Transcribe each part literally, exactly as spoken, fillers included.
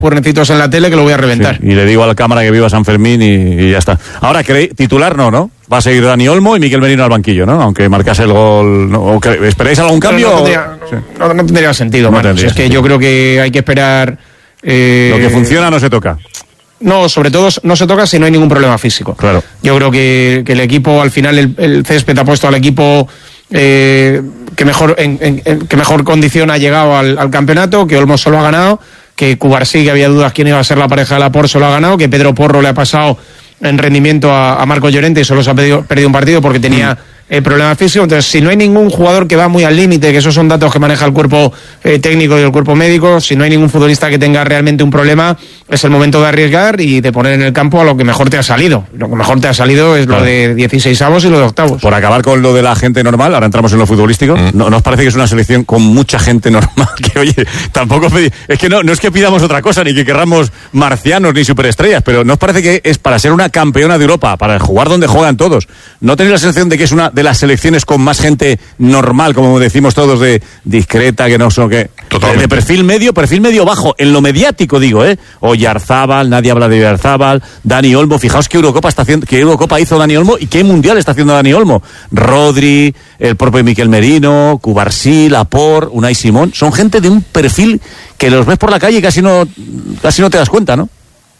cuernecitos en la tele que lo voy a reventar. Sí, y le digo a la cámara que viva San Fermín y, y ya está. Ahora, titular no, ¿no? Va a seguir Dani Olmo y Miquel Merino al banquillo, ¿no? Aunque marcase el gol. ¿No? ¿O que, ¿esperáis algún cambio? No tendría, sí. no, no tendría sentido, no tendría si es que sentido. Yo creo que hay que esperar. Eh, Lo que funciona no se toca. No, sobre todo no se toca si no hay ningún problema físico. Claro. Yo creo que, que el equipo, al final, el, el césped ha puesto al equipo eh, que mejor en, en, en que mejor condición ha llegado al, al campeonato, que Olmo solo ha ganado, que Cubarsí, que había dudas quién iba a ser la pareja de Laporte, solo ha ganado, que Pedro Porro le ha pasado en rendimiento a, a Marco Llorente y solo se ha perdido, perdido un partido porque tenía el problema físico. Entonces, si no hay ningún jugador que va muy al límite, que esos son datos que maneja el cuerpo eh, técnico y el cuerpo médico, si no hay ningún futbolista que tenga realmente un problema, es el momento de arriesgar y de poner en el campo a lo que mejor te ha salido. Lo que mejor te ha salido es claro. Lo de dieciseisavos y lo de octavos. Por acabar con lo de la gente normal, ahora entramos en lo futbolístico, mm. ¿no nos parece que es una selección con mucha gente normal? Que oye, tampoco es que no, no es que pidamos otra cosa, ni que querramos marcianos ni superestrellas, pero ¿nos parece que es para ser una campeona de Europa, para jugar donde juegan todos? ¿No tenéis la sensación de que es una de las selecciones con más gente normal, como decimos todos, de discreta, que no son que de, de perfil medio, perfil medio bajo, en lo mediático digo, eh? Oyarzábal, nadie habla de Oyarzábal, Dani Olmo, fijaos qué Eurocopa está haciendo, qué Eurocopa hizo Dani Olmo y qué mundial está haciendo Dani Olmo. Rodri, el propio Miquel Merino, Cubarsí, Laporte, Unai Simón, son gente de un perfil que los ves por la calle y casi no, casi no te das cuenta, ¿no?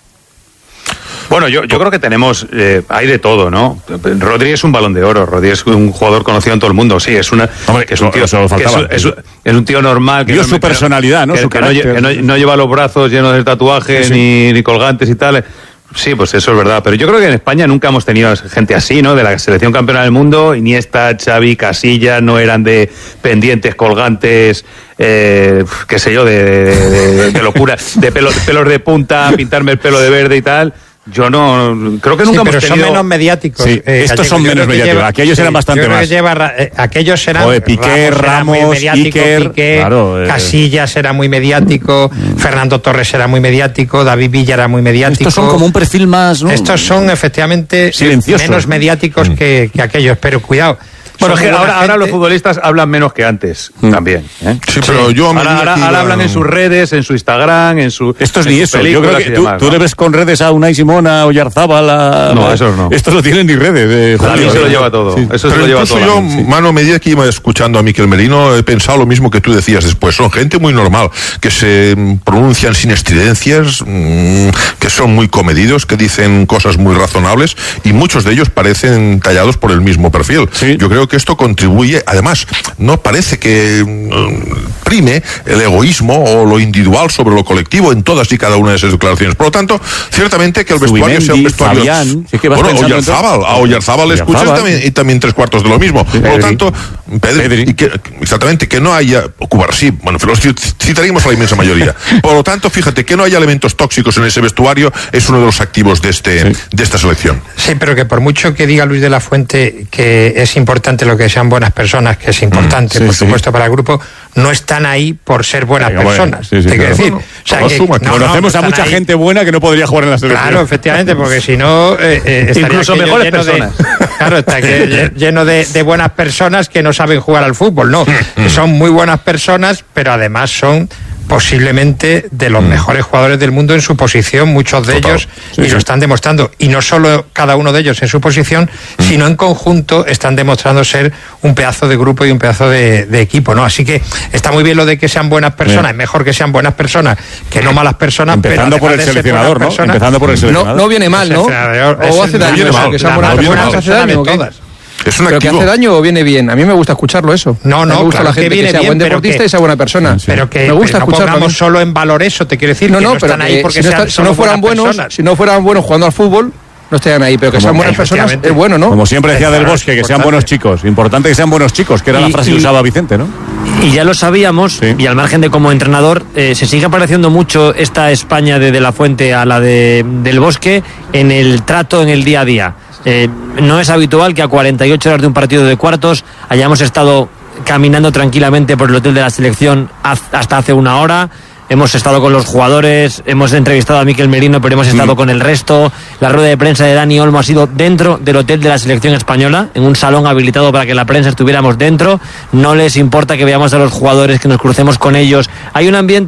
Bueno, yo, yo creo que tenemos, eh, hay de todo, ¿no? Rodri es un balón de oro, Rodri es un jugador conocido en todo el mundo, sí, es una, Hombre, que es un tío, eso, eso que es, es, es un tío normal, que, no, su personalidad, ¿no? Que, Su que, no, que no, no lleva los brazos llenos de tatuajes sí, sí. Ni, ni colgantes y tal. Sí, pues eso es verdad, pero yo creo que en España nunca hemos tenido gente así, ¿no? De la selección campeona del mundo, Iniesta, Xavi, Casillas, no eran de pendientes, colgantes, eh, qué sé yo, de, de, de, de locura, de, pelo, de pelos de punta, pintarme el pelo de verde y tal. Yo no, creo que nunca sí, hemos pero tenido... son menos mediáticos. Sí, eh, estos son menos mediáticos. Lleva, aquellos sí, eran bastante más. Lleva, eh, aquellos eran... Joder, Piqué, Ramos, Ramos Iker... Piqué, claro, eh, Casillas era muy mediático, mm. Fernando Torres era muy mediático, David Villa era muy mediático. Estos son como un perfil más, ¿no? Estos son efectivamente silenciosos, menos mediáticos mm. que, que aquellos, pero cuidado... Bueno, que ahora, ahora los futbolistas hablan menos que antes, mm. también. ¿eh? Sí, pero sí. yo... Ahora, ahora, ahora hablan en sus redes, en su Instagram, en su... Esto es ni eso. Yo creo que tú, demás, tú ¿no? le ves con redes a Unai Simón, a Oyarzábal, a... No, esos no. Estos no tienen ni redes. De... Claro, se lo lleva todo. Sí. Eso pero se lo lleva incluso todo. yo, sí. mano, a medida que iba escuchando a Miquel Merino, he pensado lo mismo que tú decías después. Son gente muy normal, que se pronuncian sin estridencias, mmm, que son muy comedidos, que dicen cosas muy razonables, y muchos de ellos parecen tallados por el mismo perfil. Sí. Yo creo que esto contribuye. Además, no parece que mm, prime el egoísmo o lo individual sobre lo colectivo en todas y cada una de esas declaraciones. Por lo tanto, ciertamente que el vestuario Zubimendi, sea un vestuario... Fabián, ¿sí que vas bueno, Oyarzábal, a Oyarzábal le escuchas Oyarzábal. también, y también tres cuartos de lo mismo. Sí, Por lo Pedri. tanto, Pedri, Pedri. Y que, exactamente, que no haya... Cubarsí, bueno, los citaríamos a la inmensa mayoría. Por lo tanto, fíjate, que no haya elementos tóxicos en ese vestuario es uno de los activos de, este, sí. de esta selección. Sí, pero que por mucho que diga Luis de la Fuente que es importante lo que sean buenas personas, que es importante, mm, sí, por supuesto, sí. para el grupo, no están ahí por ser buenas Venga, personas. Bueno, sí, sí, te claro. quiero decir. Bueno, o sea, que, suma, no, conocemos no, a mucha ahí. gente buena que no podría jugar en la selección. Claro, efectivamente, porque si no, eh, eh, estaría incluso mejores lleno personas. De, claro, está que, lleno de, de buenas personas que no saben jugar al fútbol, no. Son muy buenas personas, pero además son posiblemente de los mm. mejores jugadores del mundo en su posición, muchos de Total. ellos, sí, y sí. lo están demostrando. Y no solo cada uno de ellos en su posición, mm. sino en conjunto están demostrando ser un pedazo de grupo y un pedazo de, de equipo, ¿no? Así que está muy bien lo de que sean buenas personas, bien. es mejor que sean buenas personas que no malas personas. Empezando pero por el seleccionador, ¿no? Personas, Empezando por el seleccionador. No, no viene mal, ¿no? O hace daño, que sean buenas personas, hace daño, todas. Es un ¿Pero activo. que hace daño o viene bien? A mí me gusta escucharlo eso. No, no, me gusta claro la gente que, viene que sea bien, buen deportista que, y sea buena persona. Sí. Pero que me gusta pero no escucharlo. pongamos solo en valor eso, te quiero decir, no, que no, no pero están que ahí porque si, no, sean está, si no fueran buenos, personas. si no fueran buenos jugando al fútbol, no estarían ahí, pero que sean buenas personas es bueno, ¿no? Como siempre decía Del Bosque, que sean buenos chicos. Importante que sean buenos chicos, que era y, la frase y, que usaba Vicente, ¿no? Y ya lo sabíamos, sí. y al margen de como entrenador, eh, se sigue pareciendo mucho esta España de, de la Fuente a la de Del Bosque en el trato, en el día a día. Eh, no es habitual que a cuarenta y ocho horas de un partido de cuartos hayamos estado caminando tranquilamente por el hotel de la selección hasta hace una hora. Hemos estado con los jugadores, hemos entrevistado a Miquel Merino, pero hemos estado mm. con el resto. La rueda de prensa de Dani Olmo ha sido dentro del hotel de la selección española, en un salón habilitado para que la prensa estuviéramos dentro. No les importa que veamos a los jugadores, que nos crucemos con ellos. Hay un ambiente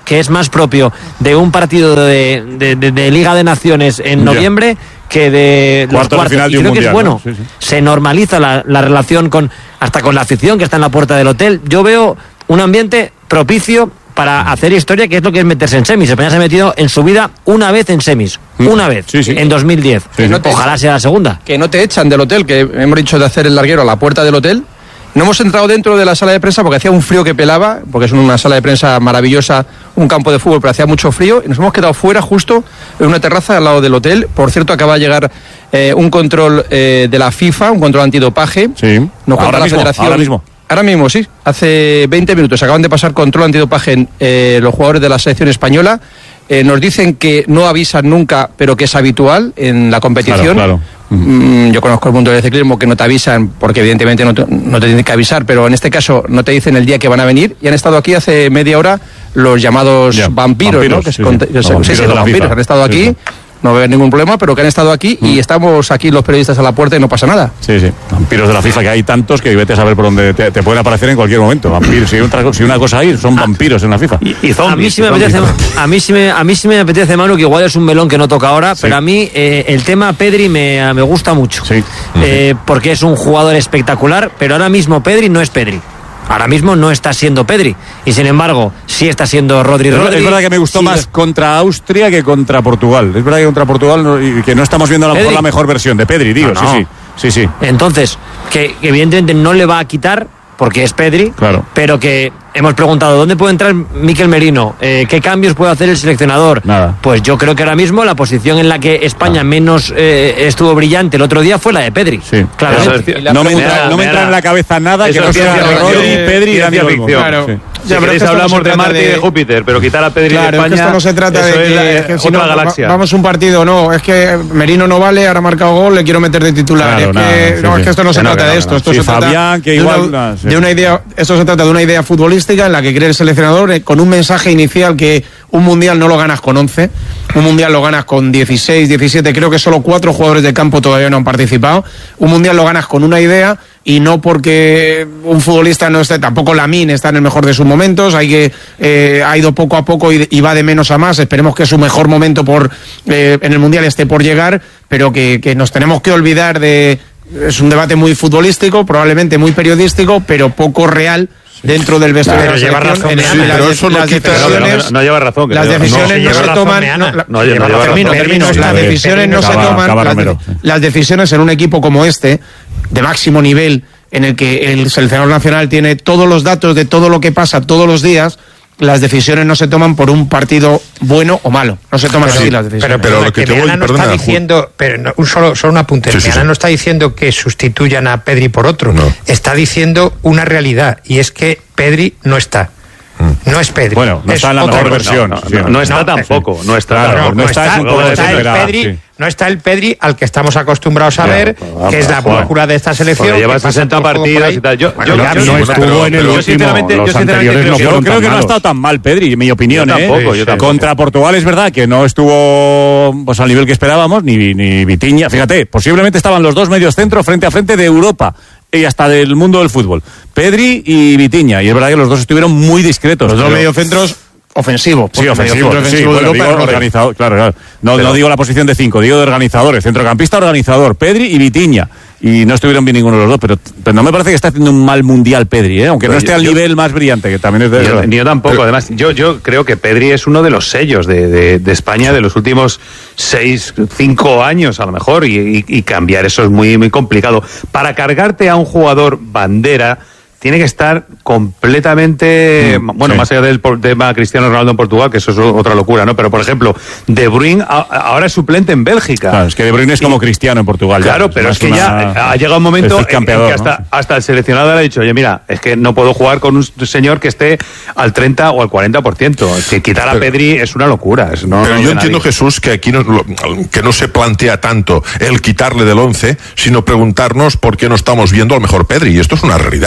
que es más propio de un partido de, de, de, de Liga de Naciones en noviembre ya. que de los cuartos cuartos. de final Y de un creo mundial, que es bueno. ¿no? Sí, sí. Se normaliza la, la relación con hasta con la afición que está en la puerta del hotel. Yo veo un ambiente propicio para hacer historia, que es lo que es meterse en semis. España se ha metido en su vida una vez en semis. Una vez, sí, sí. en dos mil diez. Sí, sí. Ojalá sea la segunda. Que no te echan del hotel, que hemos dicho de hacer el larguero a la puerta del hotel. No hemos entrado dentro de la sala de prensa porque hacía un frío que pelaba, porque es una sala de prensa maravillosa, un campo de fútbol, pero hacía mucho frío, y nos hemos quedado fuera justo en una terraza al lado del hotel. Por cierto, acaba de llegar eh, un control eh, de la FIFA, un control antidopaje. Sí. Nos Ahora cuenta la mismo, Federación. ahora mismo. Ahora mismo, sí. Hace veinte minutos acaban de pasar control antidopaje en eh, los jugadores de la selección española. Eh, nos dicen que no avisan nunca, pero que es habitual en la competición. Claro, claro. Mm, yo conozco el mundo del ciclismo que no te avisan, porque evidentemente no te, no te tienen que avisar, pero en este caso no te dicen el día que van a venir, y han estado aquí hace media hora los llamados Ya, vampiros, vampiros, ¿no? Que sí, se cont- sí. que Los se- vampiros sí, sí, de los la vampiros FIFA. han estado Sí, aquí. sí. No va a haber ningún problema, pero que han estado aquí y estamos aquí los periodistas a la puerta y no pasa nada. Sí, sí. Vampiros de la FIFA, que hay tantos que vete a saber por dónde te, te pueden aparecer en cualquier momento. Vampiros. Si, otra, si una cosa hay, son vampiros en la FIFA. Y, y zombies, A mí sí me y zombies. apetece, a mí sí me, a mí sí me apetece, Manu, que igual es un melón que no toca ahora, Sí. pero a mí eh, el tema Pedri me, me gusta mucho. Sí. Eh, porque es un jugador espectacular, pero ahora mismo Pedri no es Pedri. Ahora mismo no está siendo Pedri. Y sin embargo, sí está siendo Rodri. Es, Rodri es verdad que me gustó sí, más contra Austria que contra Portugal. Es verdad que contra Portugal no, y que no estamos viendo a lo mejor Pedri. la mejor versión de Pedri, digo. No, no. Sí, sí. Sí, sí. Entonces, que, que evidentemente no le va a quitar, porque es Pedri, Claro. pero que hemos preguntado, ¿dónde puede entrar Mikel Merino? Eh, ¿Qué cambios puede hacer el seleccionador? Nada. Pues yo creo que ahora mismo la posición en la que España menos eh, estuvo brillante el otro día fue la de Pedri. Sí. Claro. Eso es- No me Mira, entra, no me mira. entra en la cabeza nada que Eso no es sea ciencia Rodri, ficción. Pedri y Ciencia Dani Olmo. ficción. Claro. Sí. Si Ya, pero queréis es que esto no hablamos se de trata Marte y de- de Júpiter, pero quitar a Pedri Claro, de es España, que esto no se trata eso de es, que, eh, es que si otra no, galaxia. va- vamos un partido, no, es que Merino no vale, ahora ha marcado gol, le quiero meter de titular. Claro, es, nada, que, sí, no, sí. es que esto no se Que no, trata que no, de que esto, no. esto Sí, se trata Fabián, que de igual, una, nada, sí. de una idea, esto se trata de una idea futbolística en la que cree el seleccionador eh, con un mensaje inicial que un mundial no lo ganas con once, un mundial lo ganas con dieciséis, diecisiete, creo que solo cuatro jugadores de campo todavía no han participado, un mundial lo ganas con una idea y no porque un futbolista no esté, tampoco Lamine está en el mejor de sus momentos, hay que eh, ha ido poco a poco y, y va de menos a más, esperemos que su mejor momento por eh, en el mundial esté por llegar, pero que, que nos tenemos que olvidar de, es un debate muy futbolístico, probablemente muy periodístico, pero poco real dentro del vestuario Claro, de la lleva selección. razón, En- sí, en las pero de- eso no las quita- No, que no, decisiones- que no lleva razón. que las no lleva razón. decisiones Sí, no lleva se razón, toman. Meana. la- No, lleva razón. termino, Merino termino. está Las bien. decisiones no se Acaba- toman. acaba las de- Romero, sí. Las decisiones en un equipo como este, de máximo nivel, en el que el seleccionador nacional tiene todos los datos de todo lo que pasa todos los días, las decisiones no se toman por un partido bueno o malo. No se toman Pero así sí, las decisiones. pero Perdona, lo que te Meana voy- no perdona, está Ju- diciendo, pero no, un solo, solo un apunte. Sí, sí, Meana sí. no está diciendo que sustituyan a Pedri por otro. No. Está diciendo una realidad y es que Pedri no está. No es Pedri. Bueno, no es está en la otra mejor cosa. versión. No, sí. no, no está No, tampoco, no está. Claro, No, no no está, está, es un no poco está el desesperado, Pedri, sí. no está el Pedri al que estamos acostumbrados a Claro, ver, pues, que es la vamos, brújula de esta selección. Porque lleva que pasa sesenta todo el juego por partidos ahí. y tal. Yo, Bueno, yo, ya, yo- no yo- estuvo pero- en el yo último, sinceramente- yo los sinceramente anteriores creo no que- fueron yo Yo creo tan que no ha malos. estado tan mal Pedri, en mi opinión. Yo tampoco, ¿eh? yo tampoco. Contra Portugal es verdad que no estuvo pues, al nivel que esperábamos, ni, ni Vitinha. Fíjate, posiblemente estaban los dos medios centros frente a frente de Europa y hasta del mundo del fútbol. Pedri y Vitinha. Y es verdad que los dos estuvieron muy discretos. Los dos pero- mediocentros ofensivos. Sí, ofensivo, sí, de bueno, Europa digo es Rodri. organizador, claro, claro. No, Pero- no digo la posición de cinco, digo de organizadores. Centrocampista, organizador, Pedri y Vitinha. Y no estuvieron bien ninguno de los dos, pero, pero no me parece que está haciendo un mal mundial Pedri, ¿eh? Aunque no Pero esté yo- al yo- nivel más brillante, que también es de... Yo, ni yo tampoco, Pero- además, yo, yo creo que Pedri es uno de los sellos de, de, de España de los últimos seis, cinco años a lo mejor, y, y- y cambiar eso es muy, muy complicado. Para cargarte a un jugador bandera, tiene que estar completamente, Mm, bueno, sí. más allá del por- tema Cristiano Ronaldo en Portugal, que eso es otra locura, ¿no? Pero, por ejemplo, De Bruyne a- ahora es suplente en Bélgica. Claro, es que De Bruyne es como Cristiano en Portugal. ya. Claro, pero más es que una- ya ha llegado un momento es en, en campeador, que hasta, hasta el seleccionado le ha dicho, oye, mira, es que no puedo jugar con un señor que esté al treinta o al cuarenta por ciento. Es que quitar a Pero- Pedri es una locura. Es, no, Pero no yo de entiendo, nadie. Jesús, que aquí no, lo- que no se plantea tanto el quitarle del once, sino preguntarnos por qué no estamos viendo al mejor Pedri. Y esto es una realidad, oye, hay que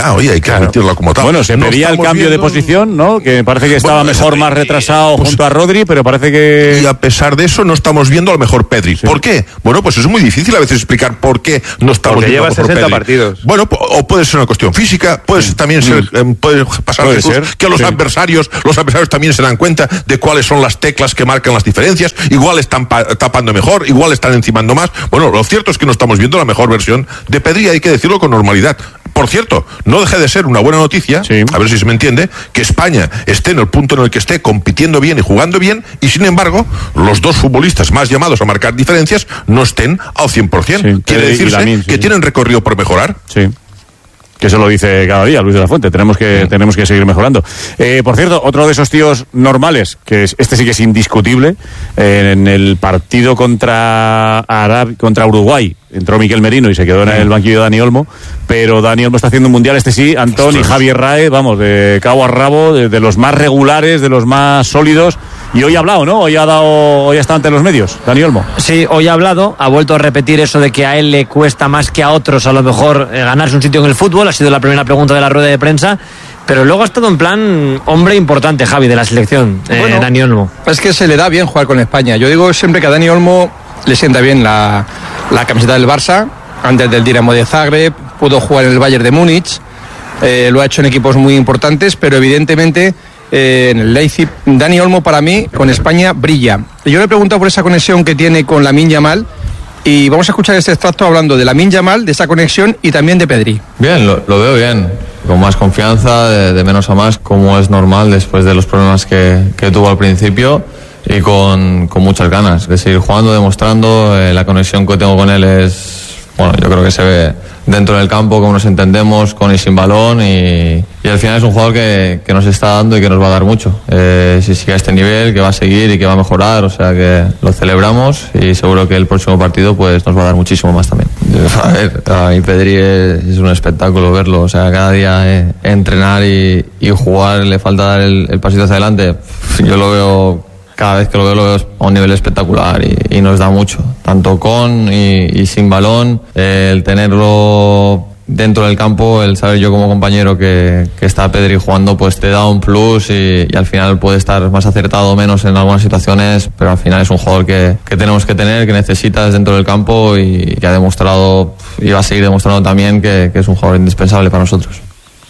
transmitirla como tal. Bueno, se no pedía el cambio viendo... de posición, ¿no? Que parece que estaba bueno, mejor, y, más retrasado pues, junto a Rodri, pero parece que... Y a pesar de eso no estamos viendo a lo mejor Pedri. Sí. ¿Por qué? Bueno, pues es muy difícil a veces explicar por qué no estamos Porque viendo a lo mejor sesenta Pedri. partidos. Bueno, o puede ser una cuestión física, puede sí. también ser, mm. eh, puede pasar puede Jesús, ser. que los sí. adversarios, los adversarios también se dan cuenta de cuáles son las teclas que marcan las diferencias, igual están pa- tapando mejor, igual están encimando más. Bueno, lo cierto es que no estamos viendo la mejor versión de Pedri, hay que decirlo con normalidad. Por cierto, no deje de ser una buena noticia, sí. a ver si se me entiende, que España esté en el punto en el que esté compitiendo bien y jugando bien, y sin embargo, los dos futbolistas más llamados a marcar diferencias no estén al cien por ciento. Sí, Quiere decirse Lamin, sí, que sí. tienen recorrido por mejorar. Sí. Que eso lo dice cada día Luis de la Fuente, tenemos que, sí. tenemos que seguir mejorando. Eh, por cierto, otro de esos tíos normales, que es, este sí que es indiscutible, eh, en el partido contra, Arab, contra Uruguay, entró Miquel Merino y se quedó en el banquillo de Dani Olmo, pero Dani Olmo está haciendo un mundial, este sí, Antón y Javier Rae, vamos, de cabo a rabo, de, de los más regulares, de los más sólidos, y hoy ha hablado, ¿no? Hoy ha dado, hoy ha estado ante los medios, Dani Olmo. Sí, hoy ha hablado, ha vuelto a repetir eso de que a él le cuesta más que a otros a lo mejor eh, ganarse un sitio en el fútbol, ha sido la primera pregunta de la rueda de prensa, pero luego ha estado en plan hombre importante, Javi, de la selección, eh, bueno, Dani Olmo. Es que se le da bien jugar con España. Yo digo siempre que a Dani Olmo le sienta bien la, la camiseta del Barça, antes del Dinamo de Zagreb, pudo jugar en el Bayern de Múnich, eh, lo ha hecho en equipos muy importantes, pero evidentemente eh, en el Leipzig, Dani Olmo para mí con España brilla. Yo le he preguntado por esa conexión que tiene con Lamine Yamal, y vamos a escuchar este extracto hablando de Lamine Yamal, de esa conexión, y también de Pedri. Bien, lo, lo veo bien, con más confianza, de, de menos a más, como es normal después de los problemas que, que tuvo al principio, y con, con muchas ganas de seguir jugando, demostrando. Eh, la conexión que tengo con él es, bueno, yo creo que se ve dentro del campo, cómo nos entendemos, con y sin balón, y, y al final es un jugador que, que nos está dando y que nos va a dar mucho. Eh, si sigue a este nivel, que va a seguir y que va a mejorar, o sea que lo celebramos, y seguro que el próximo partido pues nos va a dar muchísimo más también. A ver, a mí Pedri es, es un espectáculo verlo, o sea, cada día eh, entrenar y, y jugar, le falta dar el, el pasito hacia adelante. Yo lo veo, cada vez que lo veo, lo veo a un nivel espectacular, y, y nos da mucho, tanto con y, y sin balón. Eh, el tenerlo dentro del campo, el saber yo como compañero que, que está Pedri jugando, pues te da un plus, y, y al final puede estar más acertado o menos en algunas situaciones, pero al final es un jugador que, que tenemos que tener, que necesitas dentro del campo, y que ha demostrado y va a seguir demostrando también que, que es un jugador indispensable para nosotros.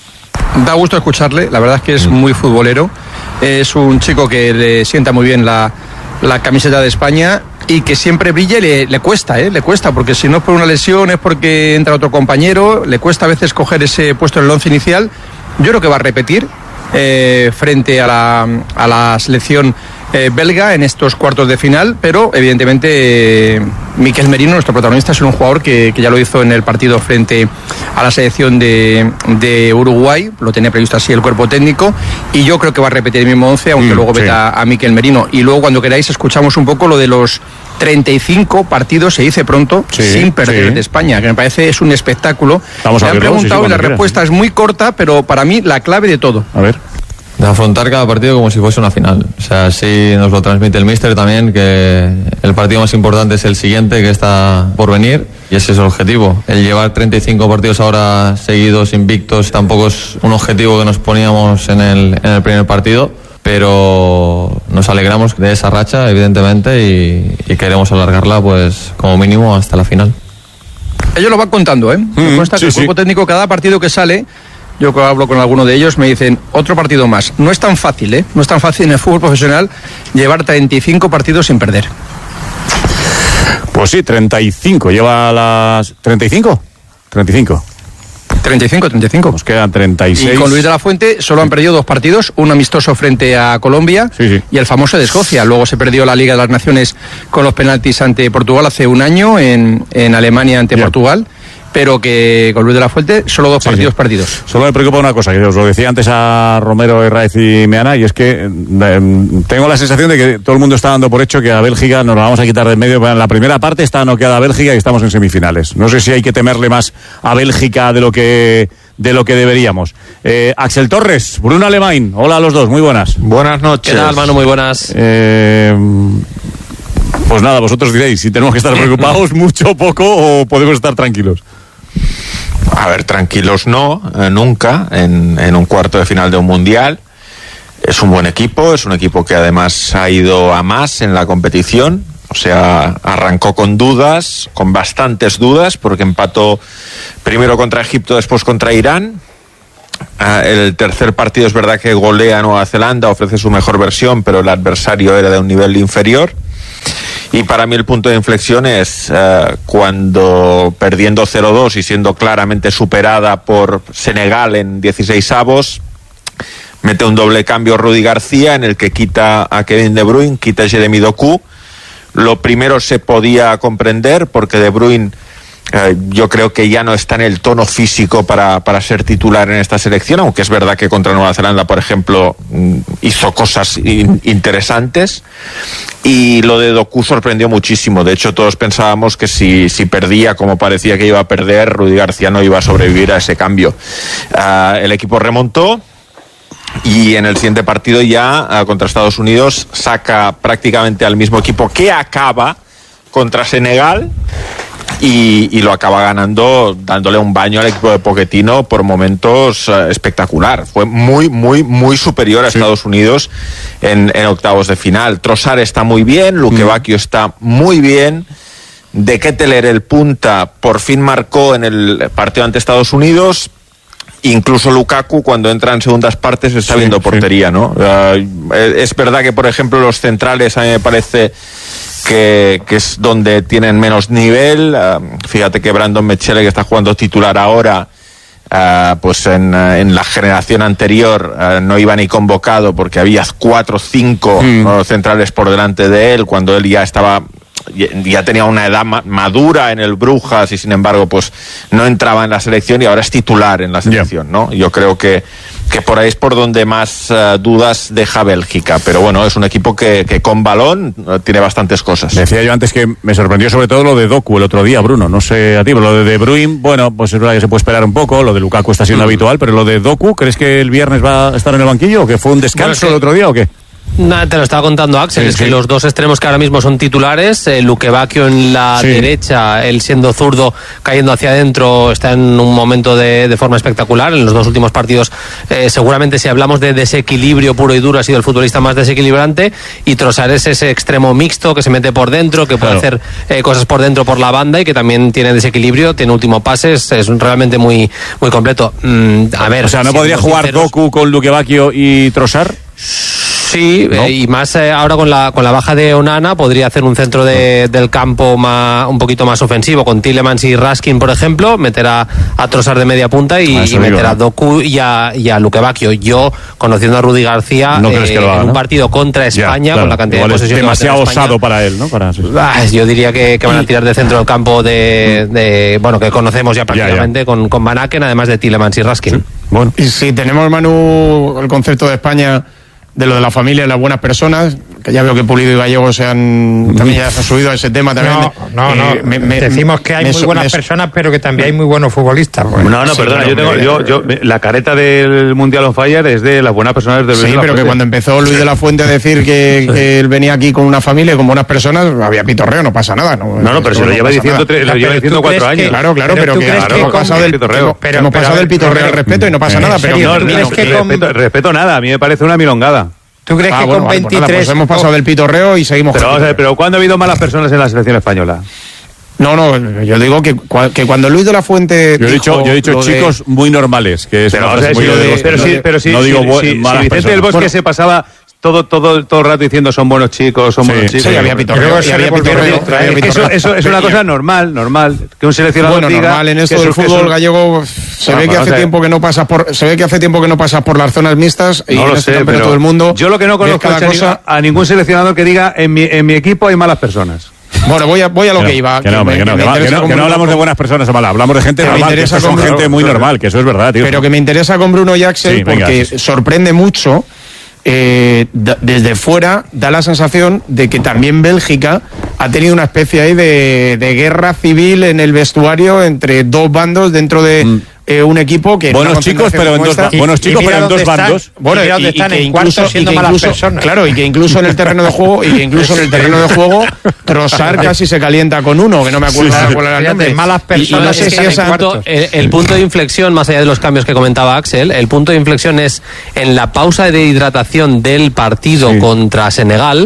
Da gusto escucharle, la verdad es que es muy futbolero, es un chico que le sienta muy bien la, la camiseta de España, y que siempre brille. Le, le cuesta, ¿eh? le cuesta, porque si no es por una lesión, es porque entra otro compañero, le cuesta a veces coger ese puesto en el once inicial. Yo creo que va a repetir eh, frente a la, a la selección eh, belga en estos cuartos de final, pero evidentemente eh, Miquel Merino, nuestro protagonista, es un jugador que, que ya lo hizo en el partido frente a la selección de, de Uruguay, lo tenía previsto así el cuerpo técnico, y yo creo que va a repetir el mismo once, aunque mm, luego sí. veta a Miquel Merino. Y luego, cuando queráis, escuchamos un poco lo de los treinta y cinco partidos, se dice pronto, sí, sin perder sí. de España, que me parece es un espectáculo. Vamos me a han verlo, preguntado, sí, sí, y la quieras. respuesta es muy corta, pero para mí la clave de todo. A ver. De afrontar cada partido como si fuese una final. O sea, así nos lo transmite el míster también, que el partido más importante es el siguiente, que está por venir, y ese es el objetivo. El llevar treinta y cinco partidos ahora seguidos, invictos, tampoco es un objetivo que nos poníamos en el, en el primer partido, pero nos alegramos de esa racha, evidentemente, y, y queremos alargarla, pues, como mínimo hasta la final. Ellos lo van contando, ¿eh? Mm, Me consta sí, que el cuerpo sí. técnico, cada partido que sale, yo hablo con alguno de ellos, me dicen, otro partido más. No es tan fácil, ¿eh? No es tan fácil en el fútbol profesional llevar treinta y cinco partidos sin perder. Pues sí, treinta y cinco. Lleva las... ¿treinta y cinco? treinta y cinco. treinta y cinco, treinta y cinco. Nos quedan treinta y seis. Y con Luis de la Fuente solo han perdido dos partidos, un amistoso frente a Colombia sí, sí. y el famoso de Escocia. Luego se perdió la Liga de las Naciones con los penaltis ante Portugal hace un año, en, en Alemania ante yeah. Portugal. Pero que con Luis de la Fuente solo dos sí, partidos sí. perdidos. Solo me preocupa una cosa, que os lo decía antes a Romero, Herráez y Meana, y es que eh, tengo la sensación de que todo el mundo está dando por hecho que a Bélgica nos la vamos a quitar de en medio. En la primera parte está noqueada Bélgica y estamos en semifinales. No sé si hay que temerle más a Bélgica de lo que de lo que deberíamos. Eh, Axel Torres, Bruno Alemán, hola a los dos, muy buenas. Buenas noches. ¿Qué tal, Manu? Muy buenas. Eh... Pues nada, vosotros diréis si tenemos que estar preocupados mucho o poco, o podemos estar tranquilos. A ver, tranquilos no, eh, nunca, en, en un cuarto de final de un mundial. Es un buen equipo, es un equipo que además ha ido a más en la competición. O sea, arrancó con dudas, con bastantes dudas, porque empató primero contra Egipto, después contra Irán. Uh, el tercer partido es verdad que golea a Nueva Zelanda, ofrece su mejor versión, pero el adversario era de un nivel inferior. Y para mí el punto de inflexión es uh, cuando, perdiendo cero dos y siendo claramente superada por Senegal en dieciseisavos, mete un doble cambio Rudy García en el que quita a Kevin De Bruyne, quita a Jeremy Doku. Lo primero se podía comprender porque De Bruyne eh, yo creo que ya no está en el tono físico para, para ser titular en esta selección, aunque es verdad que contra Nueva Zelanda, por ejemplo, hizo cosas in, interesantes. Y lo de Doku sorprendió muchísimo. De hecho, todos pensábamos que si, si perdía, como parecía que iba a perder, Rudy García no iba a sobrevivir a ese cambio. Uh, el equipo remontó y en el siguiente partido ya uh, contra Estados Unidos saca prácticamente al mismo equipo que acaba contra Senegal y, y lo acaba ganando, dándole un baño al equipo de Pochettino por momentos uh, espectacular. Fue muy, muy, muy superior a sí. Estados Unidos en, en octavos de final. Trossard está muy bien, Luque Bacchio mm. está muy bien. De Ketteler, el punta, por fin marcó en el partido ante Estados Unidos. Incluso Lukaku, cuando entra en segundas partes, está sí, viendo portería, sí. ¿no? Uh, es verdad que, por ejemplo, los centrales a mí me parece que, que es donde tienen menos nivel. Uh, fíjate que Brandon Mechele, que está jugando titular ahora, uh, pues en, uh, en la generación anterior uh, no iba ni convocado porque había cuatro o cinco mm. uh, centrales por delante de él, cuando él ya estaba... ya tenía una edad madura en el Brujas y sin embargo pues no entraba en la selección y ahora es titular en la selección, yeah. ¿no? Yo creo que, que por ahí es por donde más uh, dudas deja Bélgica, pero bueno, es un equipo que, que con balón uh, tiene bastantes cosas. Decía yo antes que me sorprendió sobre todo lo de Doku el otro día, Bruno, no sé a ti, pero lo de De Bruyne, bueno, pues es verdad que se puede esperar un poco, lo de Lukaku está siendo mm. habitual, pero lo de Doku, ¿crees que el viernes va a estar en el banquillo o que fue un descanso bueno, el otro día o qué? Nada, te lo estaba contando Axel, sí, es sí. que los dos extremos que ahora mismo son titulares, eh, Luque Bacchio en la sí. derecha, él siendo zurdo, cayendo hacia adentro, está en un momento de, de forma espectacular. En los dos últimos partidos, eh, seguramente si hablamos de desequilibrio puro y duro, ha sido el futbolista más desequilibrante, y Trossard es ese extremo mixto que se mete por dentro, que puede claro. hacer eh, cosas por dentro por la banda y que también tiene desequilibrio, tiene último pase, es, es realmente muy, muy completo. Mm, a ver, o sea, ¿no podría jugar sinceros, Doku con Luque Bacchio y Trossard? Sí, ¿no? eh, y más eh, ahora con la con la baja de Onana podría hacer un centro de, del campo más, un poquito más ofensivo con Tielemans y Raskin, por ejemplo, meter a, a Trossard de media punta y, y meter digo, a Doku y a, y a Luque Bacchio. Yo, conociendo a Rudy García, no eh, haga, en un ¿no? partido contra España, ya, claro, con la cantidad de posesión, demasiado osado para él, ¿no? Para, sí. ah, yo diría que, que van a tirar de centro del campo de, de bueno, que conocemos ya prácticamente ya, ya. con, con Van Aken, además de Tielemans y Raskin. Sí. Bueno, y si tenemos, Manu, el concepto de España de lo de la familia y las buenas personas, que ya veo que Pulido y Gallego se han también ya se han subido a ese tema también. No, no, no. Eh, me, me, decimos que hay me, muy buenas me, personas, pero que también hay muy buenos futbolistas. Bueno. No, no, sí, perdona, yo tengo, yo, yo, la careta del Mundial on Fire es de las buenas personas del Sí, pero que cuando empezó Luis de la Fuente a decir que, que él venía aquí con una familia y con buenas personas, había pitorreo, no pasa nada. No, no, no pero si lo lleva diciendo, tres, lo lleva diciendo cuatro años. Claro, claro, pero que hemos pasado del pitorreo. Hemos pasado del pitorreo al respeto y no pasa nada. Pero respeto nada, a mí me parece una milongada. ¿Tú crees ah, que bueno, con veintitrés... Pues nada, pues hemos pasado del pitorreo y seguimos... Pero, vamos a ver, pero ¿cuándo ha habido malas personas en la selección española? No, no, yo digo que, que cuando Luis de la Fuente... Yo he dicho, yo he dicho chicos de... muy normales. Que es pero, o sea, si muy de, pero, sí, pero sí, no digo si, si, si Vicente del Bosque bueno, se pasaba... Todo, todo, todo el rato diciendo son buenos chicos, son sí, buenos chicos. Sí, había pitorreo. Sí, había pitorreo. Eso, eso es una cosa normal, normal. Que un seleccionador bueno, diga normal en esto del fútbol gallego se ve que hace tiempo que no pasas por, se ve que hace tiempo que no pasas por las zonas mixtas y no en lo este sé, pero todo el mundo. Yo lo que no conozco es cosa... a ningún seleccionador que diga en mi, en mi equipo hay malas personas. Bueno, voy a, voy a lo que, que iba. Que no, que, me, que, no, que, me que, no, que no hablamos de buenas personas o malas, hablamos de gente normal, que son Bruno, gente muy normal, que eso es verdad, tío. Pero que me interesa con Bruno y Axel sí, porque venga, sí. sorprende mucho. Eh, d- desde fuera da la sensación de que también Bélgica ha tenido una especie ahí de, de guerra civil en el vestuario entre dos bandos dentro de mm. eh, un equipo que... Buenos chicos, pero en dos, ba- buenos chicos, pero en dos bandos. Bueno, y, y, y que incluso, y que incluso claro, y que incluso en el terreno de juego, y que incluso en el terreno de juego, Trossard casi se calienta con uno, que no me acuerdo sí, sí. cuál era el nombre. Malas personas. Y, y no sé si es el, punto, el, el punto de inflexión, más allá de los cambios que comentaba Axel, el punto de inflexión es en la pausa de hidratación del partido sí. contra Senegal.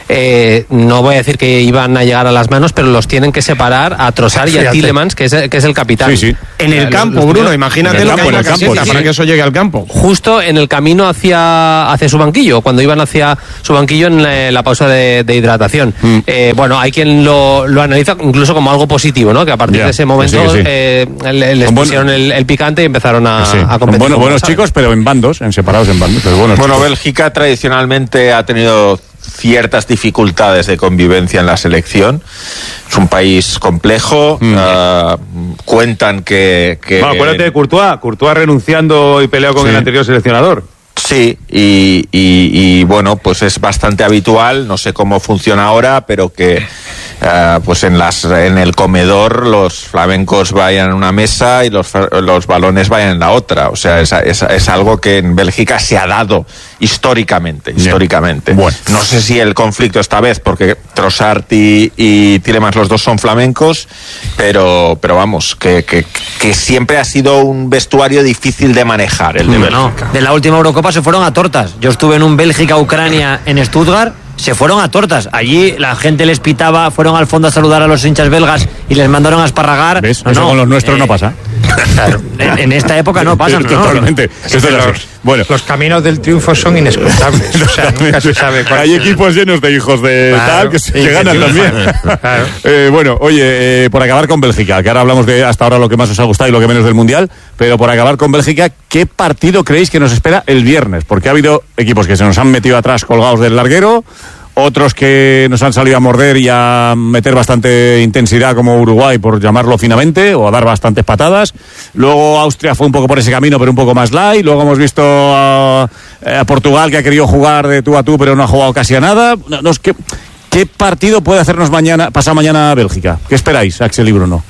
Eh, no voy a decir que iban a llegar a las manos, pero los tienen que separar a Trossard y a Tielemans, que es, que es el capitán. Sí, sí. En el campo, los, los Bruno, imagínate lo que hay en la caseta sí, para sí. que eso llegue al campo. Justo en el camino hacia, hacia su banquillo, cuando iban hacia su banquillo en la, la pausa de, de hidratación. Mm. Eh, bueno, hay quien lo, lo analiza incluso como algo positivo, ¿no? Que a partir yeah, de ese momento sí, sí. Eh, le, les pusieron el, el picante y empezaron a, sí. a competir. Bueno, buenos chicos, pero en bandos, en separados en bandos. Pero bueno, bueno Bélgica tradicionalmente ha tenido ciertas dificultades de convivencia en la selección. Es un país complejo. Mm. Uh, cuentan que... que bueno, acuérdate de Courtois. Courtois renunciando y peleado con sí. el anterior seleccionador. Sí, y, y, y bueno, pues es bastante habitual, no sé cómo funciona ahora, pero que uh, pues en las en el comedor los flamencos vayan en una mesa y los, los balones vayan en la otra. O sea, es, es, es algo que en Bélgica se ha dado históricamente, Bien. históricamente. Bueno. No sé si el conflicto esta vez, porque Trossard y, y Tielemans los dos son flamencos, pero, pero vamos, que, que, que siempre ha sido un vestuario difícil de manejar, el de Bélgica. No, de la última Eurocopa se fueron a tortas. Yo estuve en un Bélgica-Ucrania en Stuttgart, se fueron a tortas. Allí la gente les pitaba, fueron al fondo a saludar a los hinchas belgas y les mandaron a esparragar. ¿Ves? Eso no, con los nuestros eh, no pasa. Claro, en, en esta época no pasa. Totalmente. No, no. Es que los, bueno. los caminos del triunfo son inescrutables. O sea, nunca se sabe cuál. Hay equipos llenos de hijos de claro, tal que, sí, que ganan también. Claro. eh, bueno, oye, eh, por acabar con Bélgica, que ahora hablamos de hasta ahora lo que más os ha gustado y lo que menos del Mundial, pero por acabar con Bélgica, ¿qué partido creéis que nos espera el viernes? Porque ha habido equipos que se nos han metido atrás colgados del larguero, otros que nos han salido a morder y a meter bastante intensidad, como Uruguay, por llamarlo finamente, o a dar bastantes patadas. Luego Austria fue un poco por ese camino, pero un poco más light. Luego hemos visto a, a Portugal, que ha querido jugar de tú a tú, pero no ha jugado casi a nada. No, no, ¿qué, ¿Qué partido puede hacernos mañana, pasar mañana a Bélgica? ¿Qué esperáis, Axel y Bruno?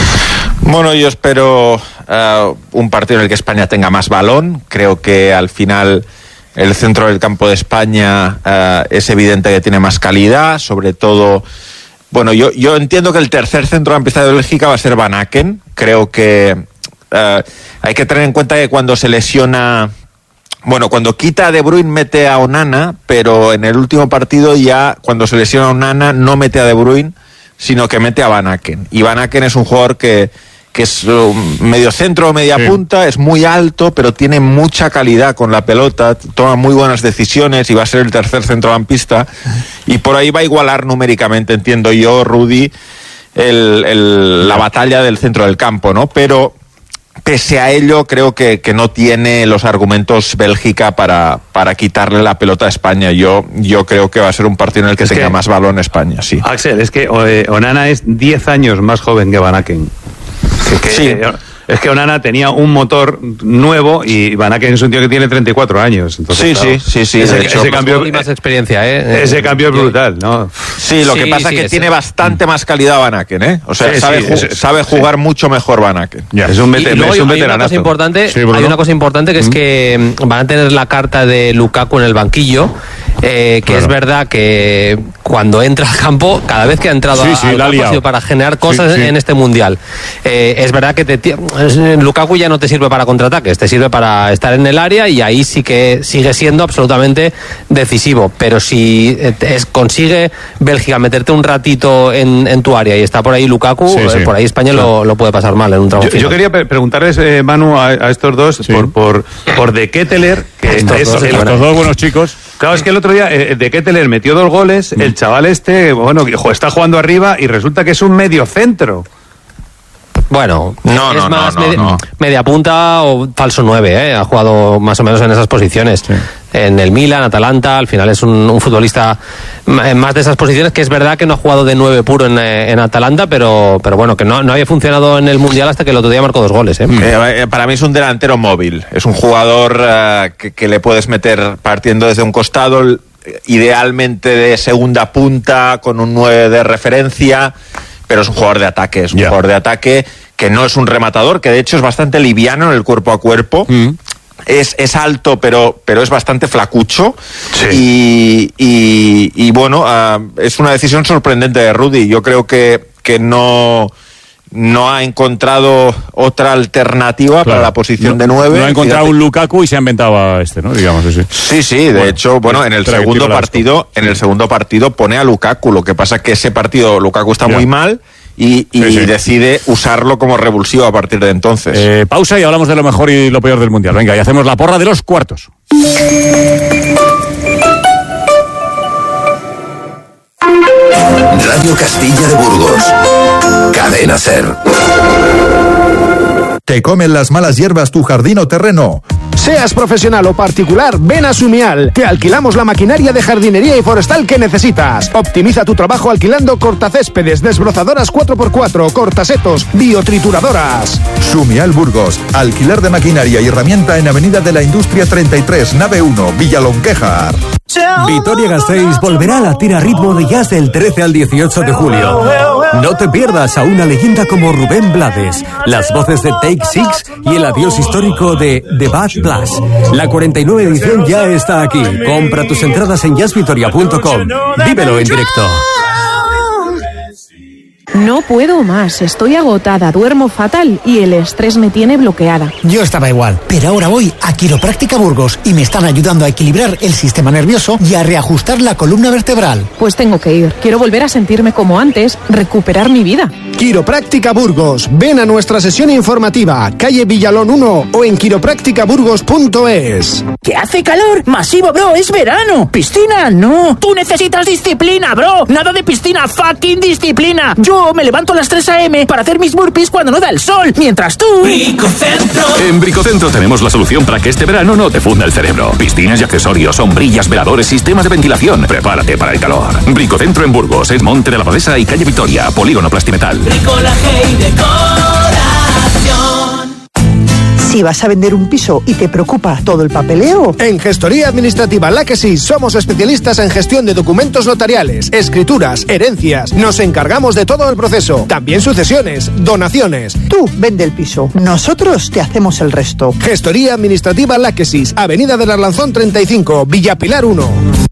Bueno, yo espero uh, un partido en el que España tenga más balón. Creo que al final el centro del campo de España uh, es evidente que tiene más calidad, sobre todo... Bueno, yo, yo entiendo que el tercer centrocampista de Bélgica va a ser Van Aken. Creo que uh, hay que tener en cuenta que cuando se lesiona... Bueno, cuando quita a De Bruyne mete a Onana, pero en el último partido ya, cuando se lesiona a Onana, no mete a De Bruyne, sino que mete a Van Aken. Y Van Aken es un jugador que... que es medio centro o media sí. punta, es muy alto, pero tiene mucha calidad con la pelota, toma muy buenas decisiones y va a ser el tercer centrocampista. Y por ahí va a igualar numéricamente, entiendo yo, Rudy, el, el, la batalla del centro del campo, ¿no? Pero pese a ello, creo que, que no tiene los argumentos Bélgica para, para quitarle la pelota a España. Yo, yo creo que va a ser un partido en el que es tenga que, más balón España, sí. Axel, es que eh, Onana es diez años más joven que Van Aken. Que, que, sí. eh, es que Onana tenía un motor nuevo y Van Aken es un tío que tiene treinta y cuatro años. Entonces, sí, claro, sí, sí, sí. Ese, de hecho, ese cambio, y más experiencia, ¿eh? Ese cambio es brutal, ¿no? Sí, lo sí, que pasa sí, es que tiene bastante más calidad Van Aken, ¿eh? O sea, sí, sabe, sí, ju- es, sabe jugar sí. mucho mejor Van Aken. Yeah. Es un, veter- es un veteranazo. Hay una cosa importante, sí, hay una cosa importante que mm. es que van a tener la carta de Lukaku en el banquillo. Eh, que claro. Es verdad que cuando entra al campo, cada vez que ha entrado sí, sí, al campo ha sido para generar cosas sí, sí. en este mundial. Eh, es verdad que te, Lukaku ya no te sirve para contraataques, te sirve para estar en el área y ahí sí que sigue siendo absolutamente decisivo. Pero si es, consigue Bélgica meterte un ratito en, en tu área y está por ahí Lukaku, sí, sí. Eh, por ahí España sí. lo, lo puede pasar mal en un tramo yo, final. Yo quería pre- preguntarles, eh, Manu, a, a estos dos, sí. por, por, por De Ketteler, que estos, es, dos, el, estos dos buenos chicos. Claro, es que el otro día eh, De Ketteler metió dos goles, mm. el chaval este, bueno, jo, está jugando arriba y resulta que es un medio centro. Bueno, no, es no, más no, no, media, no. media punta o falso nueve, ¿eh? Ha jugado más o menos en esas posiciones. Sí. En el Milan, Atalanta, al final es un, un futbolista en más de esas posiciones, que es verdad que no ha jugado de nueve puro en, en Atalanta, pero, pero bueno, que no, no había funcionado en el Mundial hasta que el otro día marcó dos goles. ¿eh? Eh, para mí es un delantero móvil, es un jugador uh, que, que le puedes meter partiendo desde un costado, idealmente de segunda punta, con un nueve de referencia, pero es un jugador de ataque, es un yeah. jugador de ataque que que no es un rematador, que de hecho es bastante liviano en el cuerpo a cuerpo. Mm. Es, es alto, pero, pero es bastante flacucho. Sí. Y, y, y bueno, uh, es una decisión sorprendente de Rudy. Yo creo que, que no... no ha encontrado otra alternativa, claro, para la posición no, de nueve. No ha encontrado Fíjate. un Lukaku y se ha inventado a este, ¿no? Digamos así. Sí, sí, de bueno, hecho, bueno, en el segundo partido, en el segundo partido pone a Lukaku. Lo que pasa es que ese partido Lukaku está ya. muy mal y, y sí, sí. decide usarlo como revulsivo a partir de entonces. Eh, pausa y hablamos de lo mejor y lo peor del Mundial. Venga, y hacemos la porra de los cuartos. Radio Castilla de Burgos. Cadena SER. ¿Te comen las malas hierbas tu jardín o terreno? Seas profesional o particular, ven a Sumial. Te alquilamos la maquinaria de jardinería y forestal que necesitas. Optimiza tu trabajo alquilando cortacéspedes, desbrozadoras cuatro por cuatro, cortasetos, biotrituradoras. Sumial Burgos. Alquiler de maquinaria y herramienta en Avenida de la Industria treinta y tres, nave uno, Villalonquejar. Vitoria-Gasteiz volverá a latir a ritmo de jazz del trece al dieciocho de julio. No te pierdas a una leyenda como Rubén Blades, las voces de Take Six y el adiós histórico de The Bad Plus. La cuarenta y nueve edición ya está aquí. Compra tus entradas en jazz vitoria punto com. Vívelo en directo. No puedo más, estoy agotada, duermo fatal y el estrés me tiene bloqueada. Yo estaba igual, pero ahora voy a Quiropráctica Burgos y me están ayudando a equilibrar el sistema nervioso y a reajustar la columna vertebral. Pues tengo que ir, quiero volver a sentirme como antes, recuperar mi vida. Quiropráctica Burgos, ven a nuestra sesión informativa, calle Villalón uno o en quiropráctica burgos punto es. ¿Qué hace calor? Masivo, bro, es verano. Piscina, no. Tú necesitas disciplina, bro. Nada de piscina, fucking disciplina. Yo me levanto a las tres a eme para hacer mis burpees cuando no da el sol, mientras tú... Bricocentro. En Bricocentro tenemos la solución para que este verano no te funda el cerebro. Piscinas y accesorios, sombrillas, veladores, sistemas de ventilación. Prepárate para el calor. Bricocentro en Burgos, es Monte de la Abadesa y calle Vitoria, Polígono Plastimetal. Bricolaje y decoración. Si vas a vender un piso y te preocupa todo el papeleo. En Gestoría Administrativa La Que Sí somos especialistas en gestión de documentos notariales, escrituras, herencias. Nos encargamos de todo el proceso. También sucesiones, donaciones. Tú vende el piso. Nosotros te hacemos el resto. Gestoría Administrativa La Que Sí, Avenida del Arlanzón treinta y cinco, Villapilar uno.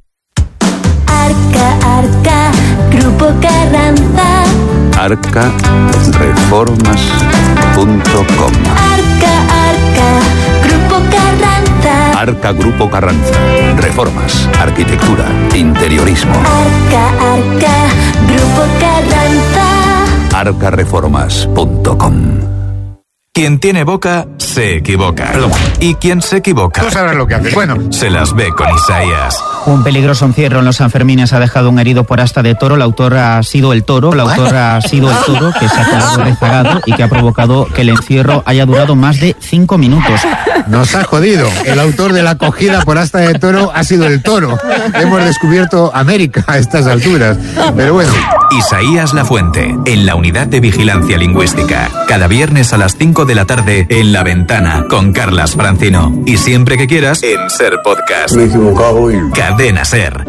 Arca, Arca, Grupo Carranza. arca reformas punto com. Arca, Arca, Grupo Carranza. Arca Grupo Carranza. Reformas, arquitectura, interiorismo. Arca, Arca, Grupo Carranza. arca reformas punto com. Quien tiene boca, se equivoca. Perdón. Y quien se equivoca... Tú sabrás lo que haces. Bueno. Se las ve con Isaías. Un peligroso encierro en los Sanfermines ha dejado un herido por asta de toro. El autor ha sido el toro. El autor ha sido el toro que se ha quedado rezagado y que ha provocado que el encierro haya durado más de cinco minutos. Nos ha jodido. El autor de la cogida por asta de toro ha sido el toro. Hemos descubierto América a estas alturas. Pero bueno. Isaías Lafuente, en la Unidad de Vigilancia Lingüística. Cada viernes a las cinco de la tarde en La Ventana con Carlas Francino. Y siempre que quieras en SER Podcast. Me he equivocado y... Cadena SER.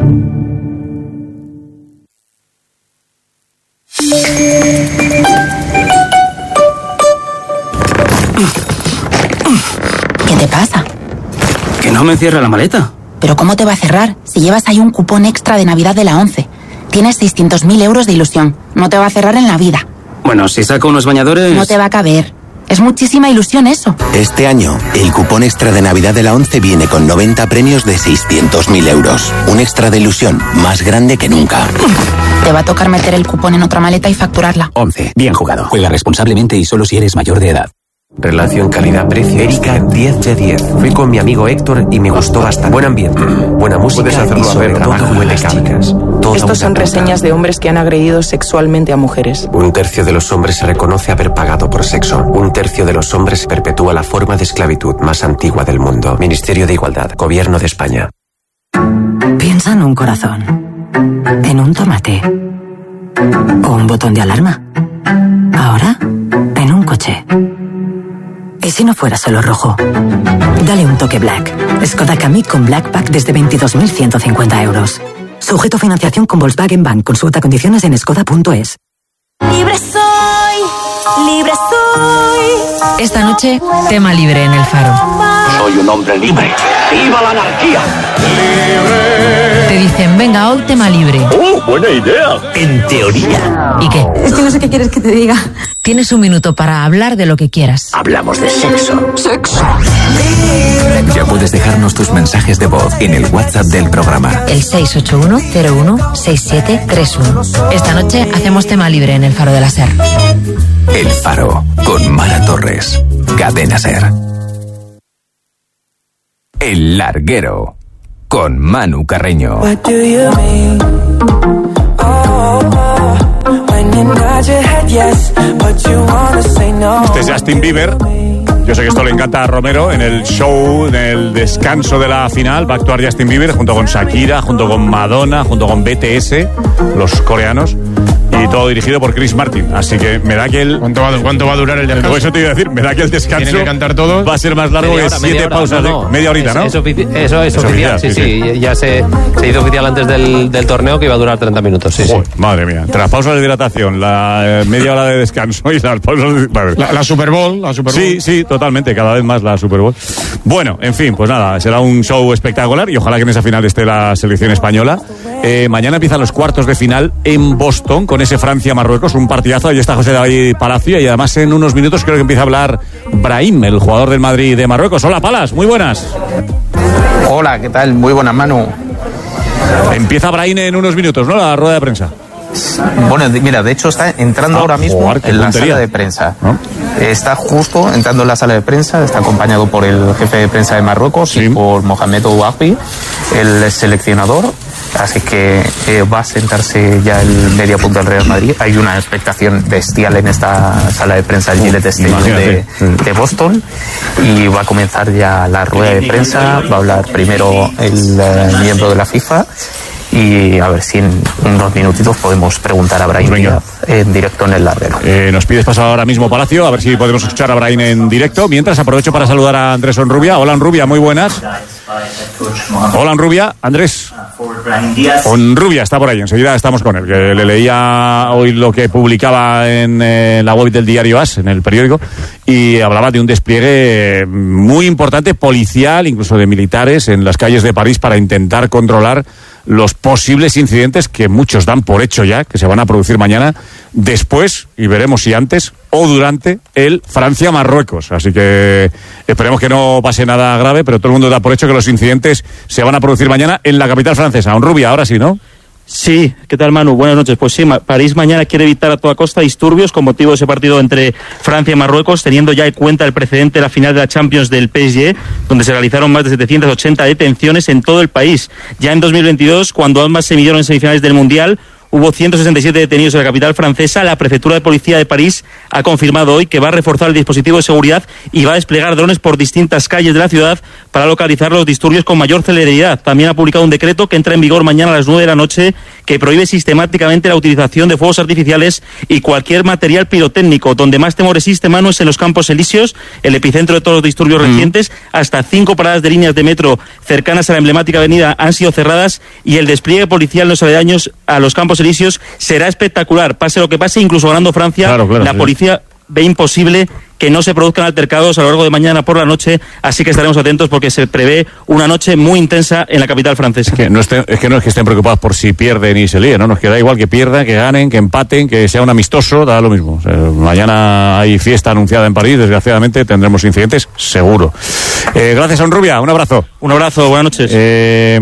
¿Qué te pasa? Que no me cierra la maleta. ¿Pero cómo te va a cerrar? Si llevas ahí un cupón extra de Navidad de la ONCE. Tienes seiscientos mil euros de ilusión. No te va a cerrar en la vida. Bueno, si saco unos bañadores... No te va a caber. Es muchísima ilusión eso. Este año, el cupón extra de Navidad de la ONCE viene con noventa premios de seiscientos mil euros. Un extra de ilusión más grande que nunca. Te va a tocar meter el cupón en otra maleta y facturarla. ONCE. Bien jugado. Juega responsablemente y solo si eres mayor de edad. Relación calidad-precio. Erika, diez de diez. Fui con mi amigo Héctor y me gustó bastante. Buen ambiente, buena música. Puedes hacerlo y sobre a ver, todo huele chicas. Estos son reseñas de hombres que han agredido sexualmente a mujeres. Un tercio de los hombres se reconoce haber pagado por sexo. Un tercio de los hombres perpetúa la forma de esclavitud más antigua del mundo. Ministerio de Igualdad, Gobierno de España. Piensa en un corazón, en un tomate o un botón de alarma. Ahora, en un coche. ¿Y si no fuera solo rojo? Dale un toque Black. Skoda Kamiq con Black Pack desde veintidós mil ciento cincuenta euros. Sujeto a financiación con Volkswagen Bank. Consulta condiciones en skoda punto es. Libre soy, libre soy. Esta noche, tema libre en El Faro. Soy un hombre libre. ¡Viva la anarquía! ¡Libre! Te dicen, venga, hoy tema libre. ¡Oh, buena idea! En teoría. ¿Y qué? Es que no sé qué quieres que te diga. Tienes un minuto para hablar de lo que quieras. Hablamos de sexo. Sexo. Ya puedes dejarnos tus mensajes de voz en el WhatsApp del programa. El seis ocho uno cero uno seis siete tres uno. Esta noche hacemos tema libre en El Faro de la Ser. El Faro, con Mara Torres. Cadena Ser. El Larguero, con Manu Carreño. Este es Justin Bieber. Yo sé que esto le encanta a Romero. En el show, en el descanso de la final, va a actuar Justin Bieber junto con Shakira, junto con Madonna, junto con B T S, los coreanos. Y todo dirigido por Chris Martin. Así que me da que el... ¿Cuánto va, cuánto va a durar el descanso? Por eso te iba a decir, me da que el descanso... ¿Tienen que cantar todos? Va a ser más largo que siete pausas. No, no. Media horita, es, ¿no? Es ofici- eso es, es oficial, oficial, sí, sí. sí. Ya se, se hizo oficial antes del, del torneo que iba a durar treinta minutos, sí, Joder, sí. Madre mía. Entre las pausas de hidratación, la eh, media hora de descanso y las pausas de... Vale. La, la Super Bowl, la Super Bowl. Sí, sí, totalmente. Cada vez más la Super Bowl. Bueno, en fin, pues nada, será un show espectacular y ojalá que en esa final esté la selección española. Eh, mañana empiezan los cuartos de final en Boston con ese Francia-Marruecos, un partidazo. Ahí está José David Palacio y además en unos minutos creo que empieza a hablar Brahim, el jugador del Madrid de Marruecos. Hola, Palas, muy buenas. Hola, ¿qué tal? Muy buenas, Manu. Empieza Brahim en unos minutos, ¿no? La rueda de prensa. Bueno, mira, de hecho está entrando ah, ahora mismo joder, en la puntería. sala de prensa. ¿No? Está justo entrando en la sala de prensa, está acompañado por el jefe de prensa de Marruecos sí. y por Mohamed Ouahi, el seleccionador. Así que eh, va a sentarse ya el media punta del Real Madrid. Hay una expectación bestial en esta sala de prensa, el Gillette Stadium de, de Boston. Y va a comenzar ya la rueda de prensa. Va a hablar primero el eh, miembro de la FIFA. Y a ver si en unos minutitos podemos preguntar a Brahim Díaz en directo en el Larguero. Eh, nos pides pasar ahora mismo, Palacio, a ver si podemos escuchar a Brahim en directo. Mientras aprovecho para saludar a Andrés Onrubia. Hola, Onrubia, muy buenas. Hola, Onrubia. Andrés Onrubia está por ahí, enseguida estamos con él, que le leía hoy lo que publicaba en eh, la web del diario A S, en el periódico, y hablaba de un despliegue muy importante, policial, incluso de militares, en las calles de París para intentar controlar los posibles incidentes que muchos dan por hecho ya, que se van a producir mañana, después, y veremos si antes o durante, el Francia-Marruecos. Así que esperemos que no pase nada grave, pero todo el mundo da por hecho que los incidentes se van a producir mañana en la capital francesa. Onrubia, ahora sí, ¿no? Sí, ¿qué tal, Manu? Buenas noches. Pues sí, París mañana quiere evitar a toda costa disturbios con motivo de ese partido entre Francia y Marruecos, teniendo ya en cuenta el precedente de la final de la Champions del P S G, donde se realizaron más de setecientas ochenta detenciones en todo el país. Ya en dos mil veintidós, cuando ambas se midieron en semifinales del Mundial, hubo ciento sesenta y siete detenidos en la capital francesa. La prefectura de policía de París ha confirmado hoy que va a reforzar el dispositivo de seguridad y va a desplegar drones por distintas calles de la ciudad para localizar los disturbios con mayor celeridad. También ha publicado un decreto que entra en vigor mañana a las nueve de la noche que prohíbe sistemáticamente la utilización de fuegos artificiales y cualquier material pirotécnico. Donde más temor existe, Manu, es en los Campos Elíseos, el epicentro de todos los disturbios mm. recientes. Hasta cinco paradas de líneas de metro cercanas a la emblemática avenida han sido cerradas y el despliegue policial en los aledaños a los Campos Elíseos será espectacular. Pase lo que pase, incluso ganando Francia, claro, claro, la sí. policía ve imposible que no se produzcan altercados a lo largo de mañana por la noche, así que estaremos atentos porque se prevé una noche muy intensa en la capital francesa. Es que no, esté, es que no es que estén preocupados por si pierden y se líen, ¿no? Nos queda igual que pierdan, que ganen, que empaten, que sea un amistoso, da lo mismo. O sea, mañana hay fiesta anunciada en París, desgraciadamente tendremos incidentes, seguro. Eh, gracias, Onrubia, un abrazo. Un abrazo, buenas noches. Eh,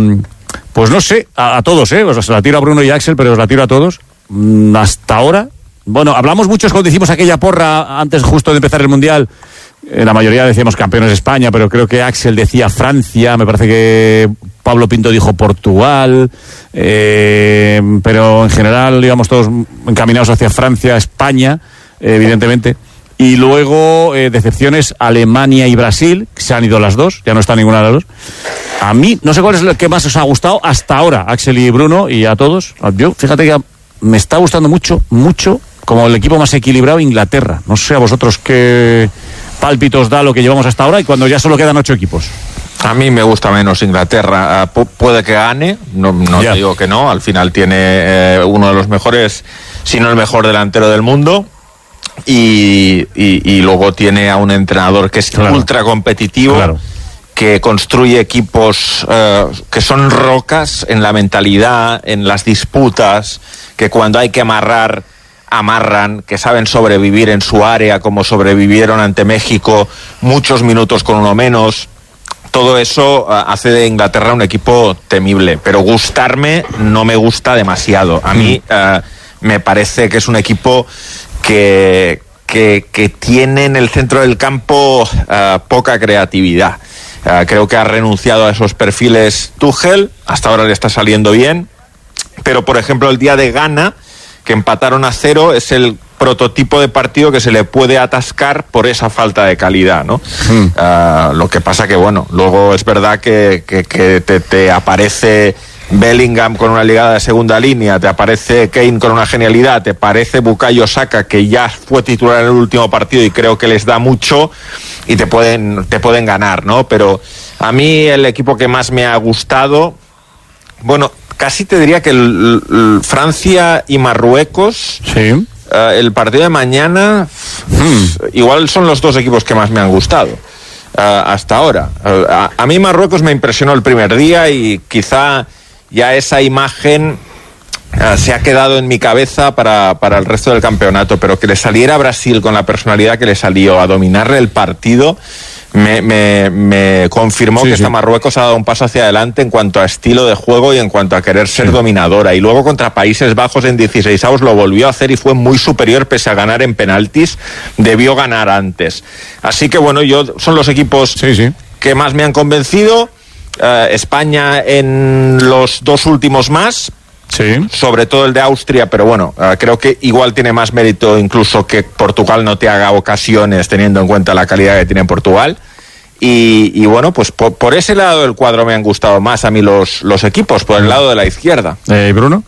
pues no sé, a, a todos, ¿eh? O sea, se la tiro a Bruno y a Axel, pero os la tiro a todos. Mm, hasta ahora... Bueno, hablamos muchos cuando hicimos aquella porra antes justo de empezar el Mundial. Eh, la mayoría decíamos campeones de España, pero creo que Axel decía Francia, me parece que Pablo Pinto dijo Portugal, eh, pero en general íbamos todos encaminados hacia Francia, España, eh, evidentemente. Y luego eh, decepciones Alemania y Brasil, que se han ido las dos, ya no está ninguna de las dos. A mí, no sé cuál es el que más os ha gustado hasta ahora, Axel y Bruno, y a todos. Yo, fíjate que me está gustando mucho, mucho, como el equipo más equilibrado, Inglaterra. No sé a vosotros qué pálpitos da lo que llevamos hasta ahora y cuando ya solo quedan ocho equipos. A mí me gusta menos Inglaterra. P- puede que gane, no, no te digo que no. Al final tiene eh, uno de los mejores, si no el mejor delantero del mundo. y, y, y luego tiene a un entrenador que es claro. ultra competitivo, claro. que construye equipos eh, que son rocas en la mentalidad, en las disputas, que cuando hay que amarrar, amarran, que saben sobrevivir en su área como sobrevivieron ante México muchos minutos con uno menos. Todo eso uh, hace de Inglaterra un equipo temible, pero gustarme no me gusta demasiado. A mí uh, me parece que es un equipo que, que, que tiene en el centro del campo uh, poca creatividad. Uh, creo que ha renunciado a esos perfiles Tuchel, hasta ahora le está saliendo bien, pero por ejemplo el día de Ghana, que empataron a cero, es el prototipo de partido que se le puede atascar por esa falta de calidad, ¿no? Mm. Uh, lo que pasa que, bueno, luego es verdad que, que, que te, te aparece Bellingham con una ligada de segunda línea, te aparece Kane con una genialidad, te aparece Bukayo Saka, que ya fue titular en el último partido y creo que les da mucho y te pueden, te pueden ganar, ¿no? Pero a mí el equipo que más me ha gustado, bueno, casi te diría que el, el Francia y Marruecos, sí. uh, el partido de mañana, hmm. igual son los dos equipos que más me han gustado uh, hasta ahora. Uh, a, a mí Marruecos me impresionó el primer día y quizá ya esa imagen uh, se ha quedado en mi cabeza para, para el resto del campeonato, pero que le saliera a Brasil con la personalidad que le salió a dominarle el partido, Me, me, me confirmó sí, que sí. esta Marruecos ha dado un paso hacia adelante en cuanto a estilo de juego y en cuanto a querer ser sí. dominadora. Y luego contra Países Bajos en dieciseisavos lo volvió a hacer y fue muy superior pese a ganar en penaltis. Debió ganar antes. Así que bueno, yo son los equipos sí, sí. que más me han convencido. Uh, España en los dos últimos más. Sí. Sobre todo el de Austria, pero bueno, uh, creo que igual tiene más mérito incluso que Portugal no te haga ocasiones teniendo en cuenta la calidad que tiene Portugal. Y, y bueno, pues por, por ese lado del cuadro me han gustado más a mí los, los equipos, por el lado de la izquierda. Eh, Bruno.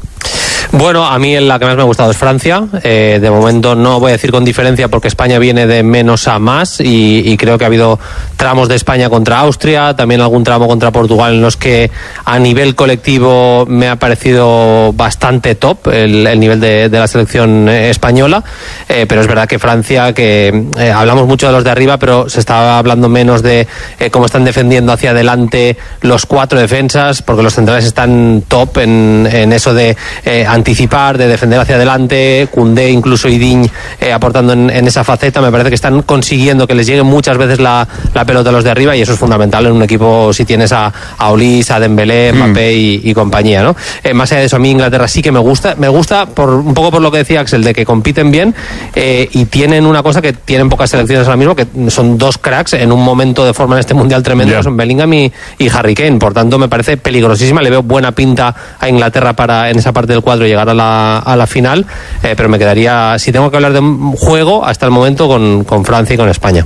Bueno, a mí la que más me ha gustado es Francia. Eh, de momento no voy a decir con diferencia porque España viene de menos a más y, y creo que ha habido tramos de España contra Austria, también algún tramo contra Portugal en los que a nivel colectivo me ha parecido bastante top el, el nivel de, de la selección española. Eh, pero es verdad que Francia, que eh, hablamos mucho de los de arriba, pero se estaba hablando menos de eh, cómo están defendiendo hacia adelante los cuatro defensas, porque los centrales están top en, en eso de eh, anticipar, de defender hacia adelante. Koundé, incluso Idiñ eh, aportando en, en esa faceta. Me parece que están consiguiendo que les llegue muchas veces la, la pelota a los de arriba, y eso es fundamental en un equipo si tienes a, a Olís, a Dembélé, Mbappé mm. y, y compañía, ¿no? Eh, más allá de eso, a mí Inglaterra sí que me gusta. Me gusta por un poco por lo que decía Axel, de que compiten bien eh, y tienen una cosa que tienen pocas selecciones ahora mismo, que son dos cracks en un momento de forma en este mundial tremendo, yeah. son Bellingham y, y Harry Kane. Por tanto, me parece peligrosísima. Le veo buena pinta a Inglaterra para en esa parte del cuadro llegar a la, a la final, eh, pero me quedaría, si tengo que hablar de un juego hasta el momento, con, con Francia y con España.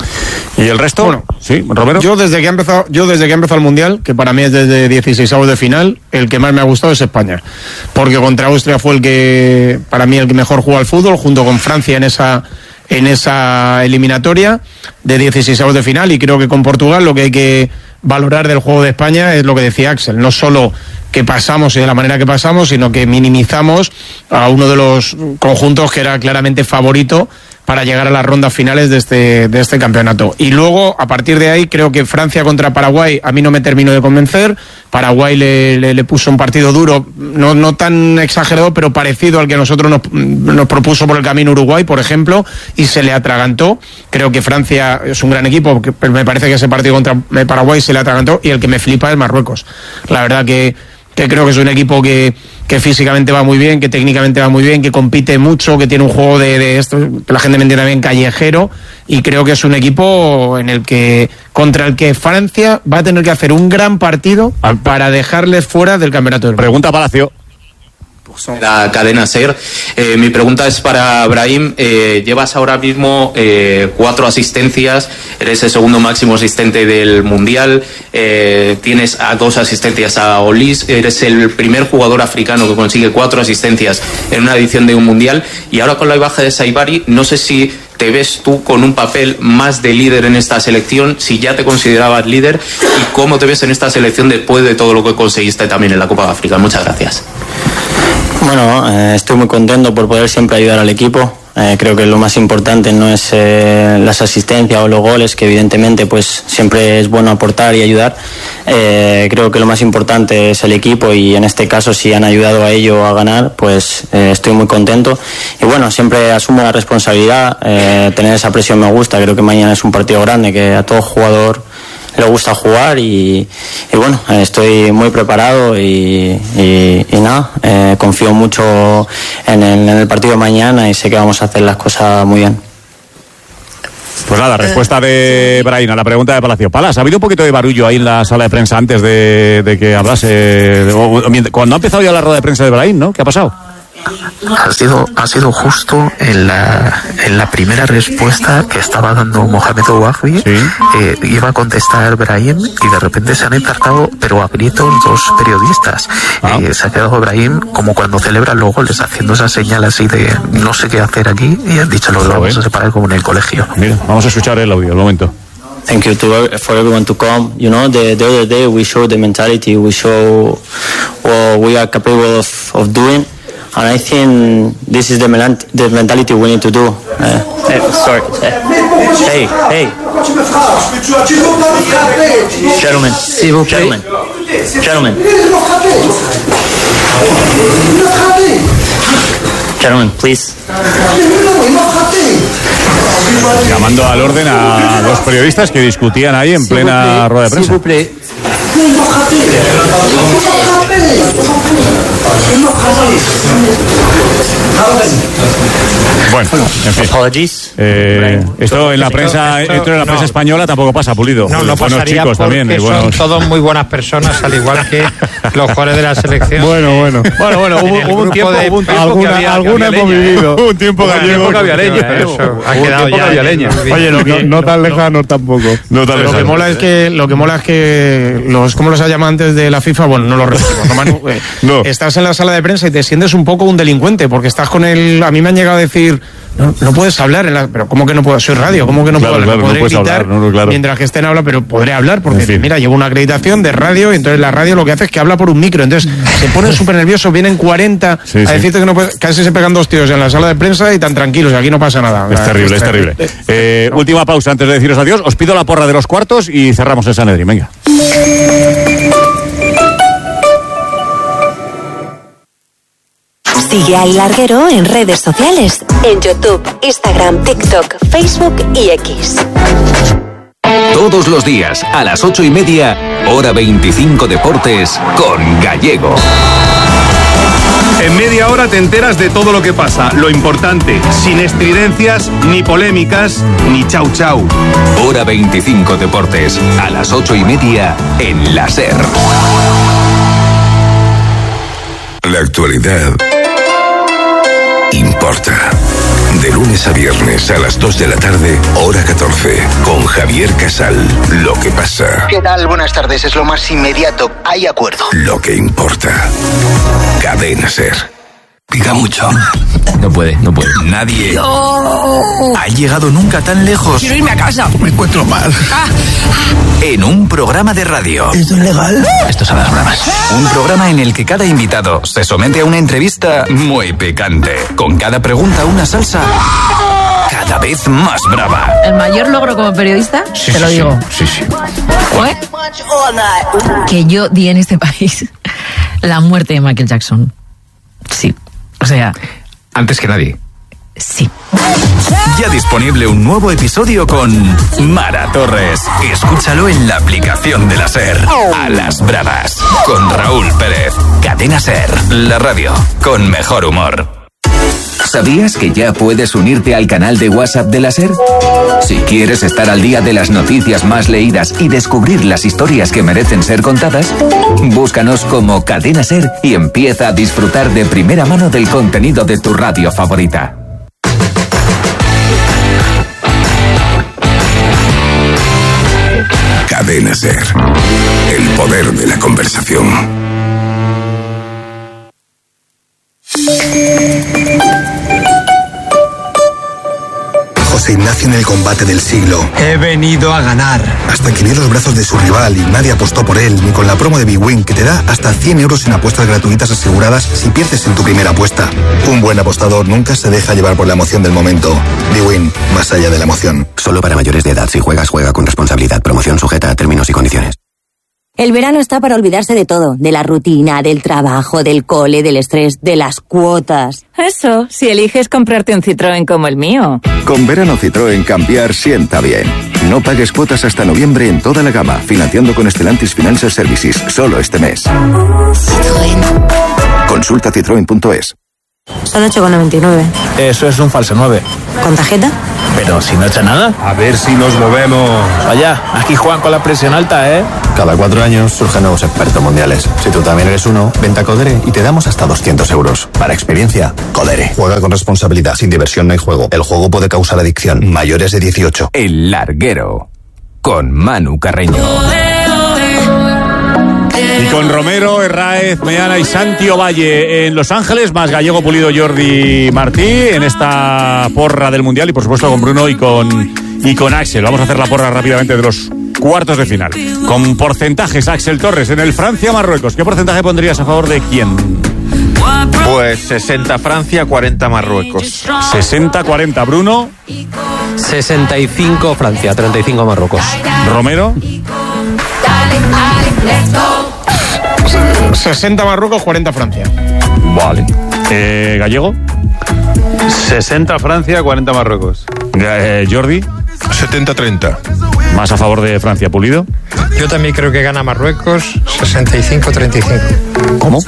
¿Y el resto? Bueno, sí, Romero. Yo desde que ha empezado, yo desde que ha empezado el Mundial, que para mí es desde dieciseisavos de final, el que más me ha gustado es España. Porque contra Austria fue el que, para mí, el que mejor jugó al fútbol, junto con Francia en esa en esa eliminatoria de dieciseisavos de final, y creo que con Portugal lo que hay que valorar del juego de España es lo que decía Axel, no solo que pasamos y de la manera que pasamos, sino que minimizamos a uno de los conjuntos que era claramente favorito para llegar a las rondas finales de este, de este campeonato. Y luego, a partir de ahí, creo que Francia contra Paraguay a mí no me terminó de convencer. Paraguay le, le, le puso un partido duro, no, no tan exagerado, pero parecido al que nosotros nos, nos propuso por el camino Uruguay, por ejemplo, y se le atragantó. Creo que Francia es un gran equipo, pero me parece que ese partido contra Paraguay se le atragantó, y el que me flipa es Marruecos. La verdad que, que creo que es un equipo que, que físicamente va muy bien, que técnicamente va muy bien, que compite mucho, que tiene un juego de, de esto, que la gente me entiende bien, callejero, y creo que es un equipo en el que, contra el que Francia va a tener que hacer un gran partido para dejarles fuera del campeonato del mundo. Pregunta Palacio. La cadena SER. Eh, mi pregunta es para Brahim. Eh, llevas ahora mismo eh, cuatro asistencias, eres el segundo máximo asistente del Mundial, eh, tienes a dos asistencias a Olís, eres el primer jugador africano que consigue cuatro asistencias en una edición de un Mundial, y ahora con la baja de Saibari, no sé si te ves tú con un papel más de líder en esta selección, si ya te considerabas líder, y cómo te ves en esta selección después de todo lo que conseguiste también en la Copa de África. Muchas gracias. Bueno, eh, estoy muy contento por poder siempre ayudar al equipo. Eh, creo que lo más importante no es eh, las asistencias o los goles, que evidentemente pues siempre es bueno aportar y ayudar. Eh, creo que lo más importante es el equipo, y en este caso si han ayudado a ello a ganar, pues eh, estoy muy contento. Y bueno, siempre asumo la responsabilidad, eh, tener esa presión me gusta. Creo que mañana es un partido grande, que a todo jugador le gusta jugar, y, y bueno, estoy muy preparado y, y, y nada, eh, confío mucho en el, en el partido de mañana y sé que vamos a hacer las cosas muy bien. Pues nada, respuesta de Brahim a la pregunta de Palacio. Palas, ¿ha habido un poquito de barullo ahí en la sala de prensa antes de, de que hablase? Cuando ha empezado ya la rueda de prensa de Brahim, ¿no? ¿Qué ha pasado? Ha sido, ha sido justo en la, en la primera respuesta que estaba dando Mohamed Ouahi. ¿Sí? eh, iba a contestar Brahim y de repente se han ensartado, pero a gritos, dos periodistas. Ah. Eh, se ha quedado Brahim como cuando celebran los goles, haciendo esa señal así de no sé qué hacer aquí, y han dicho, lo vamos a separar como en el colegio. Mira, vamos a escuchar el audio, el momento. Thank you to for everyone to come. You know, the, the other day we showed the mentality, we show what we are capable of, of doing. And I think this is the, melant- the mentality we need to do. Uh, hey, sorry. Hey, hey. Gentlemen, gentlemen, gentlemen. Gentlemen, please. Llamando al orden a dos periodistas que discutían ahí en plena rueda de prensa. Bueno, en fin. Eh, esto en la prensa, esto en la prensa española tampoco pasa, Pulido. No, no buenos pasaría chicos porque también. son Buenos... todos muy buenas personas, al igual que los jugadores de la selección. Bueno, bueno. Bueno, bueno, hubo, hubo un tiempo, de, hubo un tiempo alguna, que había, alguna que había hemos leña, vivido. Hubo un tiempo gallego que había leña. Ha quedado ya. Había leña. Oye, lo que, no tan lejano tampoco. No tan lo que mola es que lo que mola es que los, ¿cómo los ha llamado antes de la FIFA? Bueno, no lo recuerdo. No, Manu, eh, no. Estás en la sala de prensa y te sientes un poco un delincuente, porque estás con el. A mí me han llegado a decir, no, no puedes hablar en la, pero ¿cómo que no puedo? Soy radio, ¿cómo que no claro, puedo hablar? Claro, no podré no gritar hablar, no, no, claro. mientras que estén habla, pero podré hablar, porque en fin. Mira, llevo una acreditación de radio, y entonces la radio lo que hace es que habla por un micro, entonces se ponen súper nerviosos, vienen cuarenta sí, a decirte sí. que no puedes, casi se pegan dos tíos en la sala de prensa y tan tranquilos, aquí no pasa nada. Es terrible, es terrible. Es terrible. Eh, no. Última pausa antes de deciros adiós, os pido la porra de los cuartos y cerramos el Sanedrín, venga. Sigue a El Larguero en redes sociales, en YouTube, Instagram, TikTok, Facebook y X. Todos los días, a las ocho y media, hora veinticinco Deportes, con Gallego. En media hora te enteras de todo lo que pasa, lo importante, sin estridencias, ni polémicas, ni chau chau. Hora veinticinco Deportes, a las ocho y media, en la SER. La actualidad importa. De lunes a viernes a las dos de la tarde, hora catorce, con Javier Casal. Lo que pasa. ¿Qué tal? Buenas tardes. Es lo más inmediato. Hay acuerdo. Lo que importa. Cadena SER. Pica mucho. No puede, no puede. Nadie no. ha llegado nunca tan lejos. Quiero irme a casa. Me encuentro mal. Ah. En un programa de radio. ¿Esto es legal? Esto son las bromas. Un programa en el que cada invitado se somete a una entrevista muy picante. Con cada pregunta una salsa cada vez más brava. El mayor logro como periodista, sí, te sí, lo digo. Sí, sí. ¿Fue? Que yo di en este país la muerte de Michael Jackson. Sí. O sea... Antes que nadie. Sí. Ya disponible un nuevo episodio con Mara Torres. Escúchalo en la aplicación de la SER. A las bravas. Con Raúl Pérez. Cadena SER. La radio con mejor humor. ¿Sabías que ya puedes unirte al canal de WhatsApp de la SER? Si quieres estar al día de las noticias más leídas y descubrir las historias que merecen ser contadas, búscanos como Cadena SER y empieza a disfrutar de primera mano del contenido de tu radio favorita. Cadena SER. El poder de la conversación. José Ignacio Ignacio en el combate del siglo. He venido a ganar. Hasta que vio los brazos de su rival y nadie apostó por él, ni con la promo de Big Win, que te da hasta cien euros en apuestas gratuitas aseguradas si pierdes en tu primera apuesta. Un buen apostador nunca se deja llevar por la emoción del momento. Big Win, más allá de la emoción. Solo para mayores de edad. Si juegas, juega con responsabilidad. Promoción sujeta a términos y condiciones. El verano está para olvidarse de todo, de la rutina, del trabajo, del cole, del estrés, de las cuotas. Eso, si eliges comprarte un Citroën como el mío. Con verano Citroën cambiar sienta bien. No pagues cuotas hasta noviembre en toda la gama, financiando con Stellantis Financial Services, solo este mes. Citroën. Consulta citroen punto es. Son ocho con noventa y nueve. Eso es un falso nueve. ¿Con tarjeta? Pero si no echa nada. A ver si nos movemos. Vaya, aquí juegan con la presión alta, ¿eh? Cada cuatro años surgen nuevos expertos mundiales. Si tú también eres uno, vente a Codere y te damos hasta doscientos euros. Para experiencia, Codere. Juega con responsabilidad. Sin diversión no hay juego. El juego puede causar adicción. Mayores de dieciocho. El Larguero. Con Manu Carreño. Y con Romero, Herráez, Meana y Santi Ovalle en Los Ángeles, más Gallego, Pulido, Jordi Martí en esta porra del Mundial y por supuesto con Bruno y con, y con Axel. Vamos a hacer la porra rápidamente de los cuartos de final. Con porcentajes, Axel Torres, en el Francia-Marruecos. ¿Qué porcentaje pondrías a favor de quién? Pues sesenta Francia, cuarenta Marruecos. sesenta cuarenta, Bruno. sesenta y cinco Francia, treinta y cinco Marruecos. Romero. sesenta Marruecos, cuarenta Francia. Vale. Eh, Gallego. sesenta Francia, cuarenta Marruecos. Eh, Jordi. setenta treinta. Más a favor de Francia, Pulido. Yo también creo que gana Marruecos, sesenta y cinco treinta y cinco. ¿Cómo?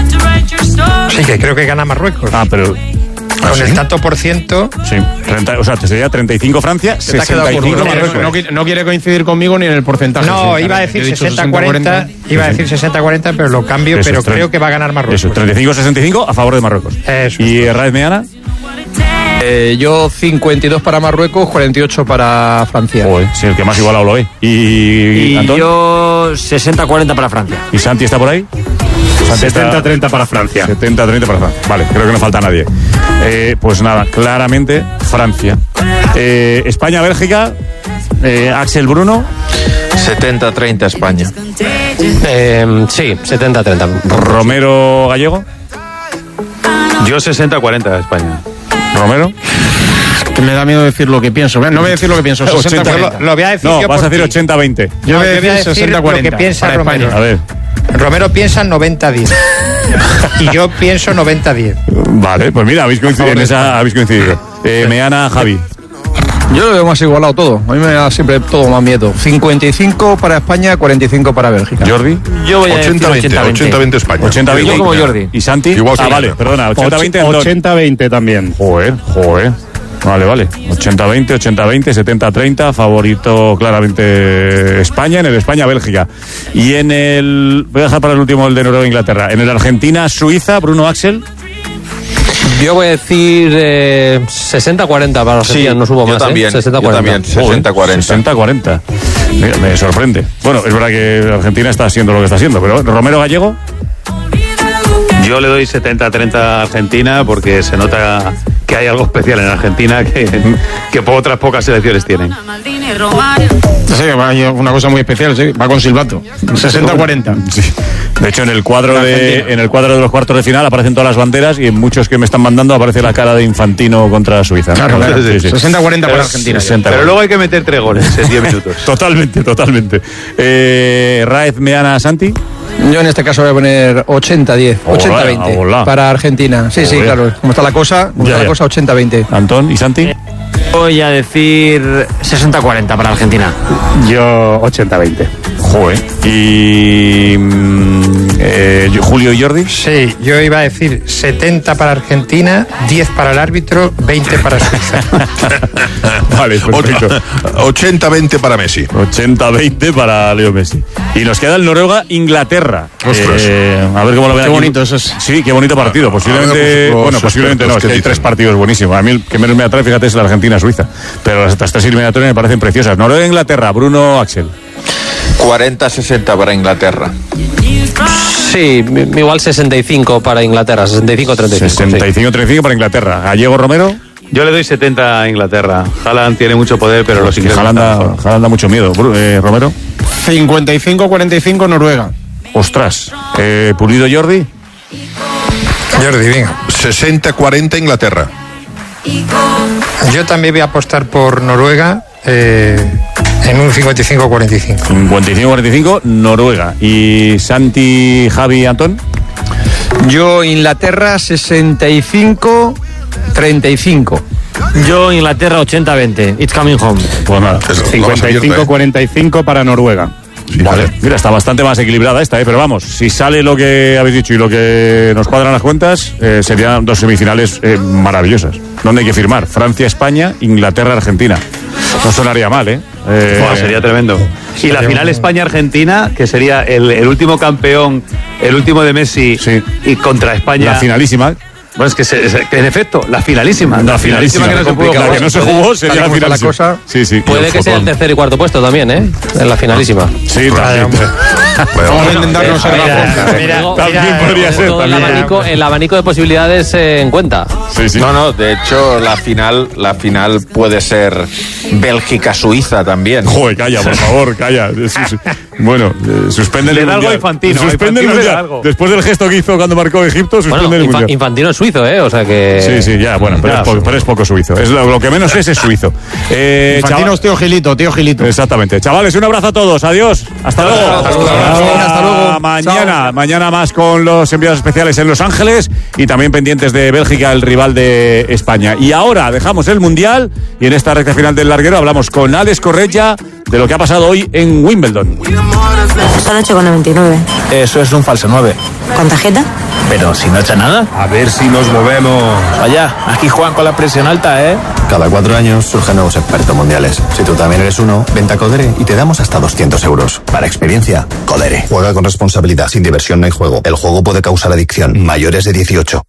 Sí, que creo que gana Marruecos. Ah, pero... Con ¿sí? el tanto por ciento. Sí, treinta, o sea, te sería treinta y cinco Francia, sesenta y cinco Marruecos. No, no quiere coincidir conmigo ni en el porcentaje. No, sí, iba a decir sesenta cuarenta, iba a decir sesenta cuarenta, pero lo cambio, eso, pero creo treinta, que va a ganar Marruecos. Eso, treinta y cinco sesenta y cinco a favor de Marruecos. Eso. ¿Y Herráez Meana? Eh, yo cincuenta y dos para Marruecos, cuarenta y ocho para Francia. Joder, sí, el que más igualado lo ve. ¿Y, y Antón? Yo sesenta cuarenta para Francia. ¿Y Santi está por ahí? setenta treinta para Francia. setenta treinta para Francia. Vale, creo que no falta nadie. Eh, pues nada, claramente Francia. Eh, España-Bélgica, eh, Axel Bruno. setenta treinta España. Eh, sí, setenta treinta. Romero Gallego. Yo sesenta cuarenta España. Romero. Que me da miedo decir lo que pienso. No voy a decir lo que pienso. ochenta, lo, lo voy a decir no, yo vas a decir ochenta veinte. Yo, no, voy, yo voy a decir sesenta cuarenta. Lo que piensa Romero. A ver. Romero piensa noventa diez. Y yo pienso noventa diez. Vale, pues mira, habéis coincidido en esa, habéis coincidido. Eh, Meana, Javi. Yo lo veo más igualado todo. A mí me da siempre todo más miedo. cincuenta y cinco para España, cuarenta y cinco para Bélgica. Jordi. Yo voy a ochenta veinte. ochenta veinte España. ochenta veinte. Yo como Jordi. ¿Y Santi? Igual ah, vale, perdona. ochenta veinte. ochenta veinte también. Joder, joder. Vale, vale. ochenta veinte, ochenta veinte, setenta treinta. Favorito claramente España. En el España-Bélgica. Y en el... Voy a dejar para el último el de Noruega-Inglaterra. En el Argentina-Suiza, Bruno Axel. Yo voy a decir eh, sesenta cuarenta para Argentina, sí, no subo yo más. También, ¿eh? sesenta yo también, sesenta cuarenta. sesenta cuarenta. Mira, me sorprende. Bueno, es verdad que Argentina está haciendo lo que está haciendo, pero Romero Gallego. Yo le doy setenta treinta a Argentina porque se nota que hay algo especial en Argentina que, que otras pocas selecciones tienen. Sí, una cosa muy especial, sí, va con silbato. sesenta cuarenta. Sí. De hecho, en el cuadro de en el cuadro de los cuartos de final aparecen todas las banderas y en muchos que me están mandando aparece la cara de Infantino contra Suiza, ¿no? Claro, claro. Sí, sí. sesenta cuarenta para Argentina. sesenta, pero luego hay que meter tres goles en diez minutos. Totalmente, totalmente. Eh, Raez, Meana, Santi. Yo en este caso voy a poner ochenta diez, ochenta veinte para Argentina. Sí, sí, claro. Como está la cosa, como ya, está la cosa, ochenta veinte. Antón y Santi. Voy a decir sesenta cuarenta para Argentina. Yo ochenta veinte. Joder. Y eh, Julio y Jordi. Sí, yo iba a decir setenta para Argentina, diez para el árbitro, veinte para Suiza. Vale, perfecto. ochenta veinte para Messi. ochenta veinte para Leo Messi. Y nos queda el Noruega-Inglaterra. Eh, a ver cómo lo ven. Qué aquí. bonito eso es. Sí, qué bonito partido. Posiblemente, los bueno, posiblemente no, es que hay tres partidos buenísimos. A mí el que menos me atrae, fíjate, es la Argentina-Suiza. Pero estas tres eliminatorias me parecen preciosas. Noruega-Inglaterra, Bruno, Axel. cuarenta sesenta para Inglaterra. Sí, igual sesenta y cinco para Inglaterra, sesenta y cinco treinta y cinco. sesenta y cinco treinta y cinco para Inglaterra. Gallego, Romero. Yo le doy setenta a Inglaterra. Haaland tiene mucho poder, pero los ingleses... Haaland da, Haaland da mucho miedo. Eh, ¿Romero? cincuenta y cinco cuarenta y cinco Noruega. Ostras. Eh, ¿Pulido Jordi? Jordi, venga. sesenta cuarenta Inglaterra. Yo también voy a apostar por Noruega eh, en un cincuenta y cinco cuarenta y cinco. cincuenta y cinco cuarenta y cinco Noruega. ¿Y Santi, Javi, Antón? Yo Inglaterra sesenta y cinco treinta y cinco. Yo Inglaterra ochenta veinte. It's coming home. Pues nada, cincuenta y cinco cuarenta y cinco para Noruega. Sí, vale, mira, está bastante más equilibrada esta, ¿eh? Pero vamos, si sale lo que habéis dicho y lo que nos cuadran las cuentas, eh, serían dos semifinales eh, maravillosas. ¿Dónde hay que firmar? Francia, España, Inglaterra, Argentina. No sonaría mal, ¿eh? eh bueno, sería tremendo. Y la final España-Argentina, que sería el, el último campeón, el último de Messi, sí. Y contra España. La finalísima. Bueno, es que, se, que en efecto, la finalísima. La, la finalísima, finalísima que, no se, pudo jugar, que no se jugó sería la finalísima. La cosa. Sí, sí. Puede que sea el tercer y cuarto puesto también, ¿eh? En la finalísima. Sí, también. Vamos a intentarnos en la También podría ser. Todo también. El, abanico, el abanico de posibilidades eh, en cuenta. Sí, sí. No, no, de hecho, la final, la final puede ser Bélgica-Suiza también. Joder, calla, por favor, calla. Bueno, eh, suspende el mundial. Algo Infantino. Suspende el mundial. Después del gesto que hizo cuando marcó Egipto, suspende bueno, el mundial. Infantino es suizo, ¿eh? O sea que... Sí, sí, ya, bueno, pero, ya, es, poco, pero es poco suizo. Es lo, lo que menos es, es suizo. Eh, Infantino es tío Gilito, tío Gilito. Exactamente. Chavales, un abrazo a todos. Adiós. Hasta luego. Hasta luego. Hasta, Hasta luego. Mañana, Chao. mañana más con los enviados especiales en Los Ángeles y también pendientes de Bélgica, el rival de España. Y ahora dejamos el mundial y en esta recta final del larguero hablamos con Alex Correia de lo que ha pasado hoy en Wimbledon. Son ocho con noventa y nueve. Eso es un falso nueve. ¿Con tarjeta? Pero si no echa nada. A ver si nos movemos. Vaya, aquí juegan con la presión alta, ¿eh? Cada cuatro años surgen nuevos expertos mundiales. Si tú también eres uno, vente a Codere y te damos hasta doscientos euros. Para experiencia, Codere. Juega con responsabilidad. Sin diversión no hay juego. El juego puede causar adicción. Mayores de dieciocho.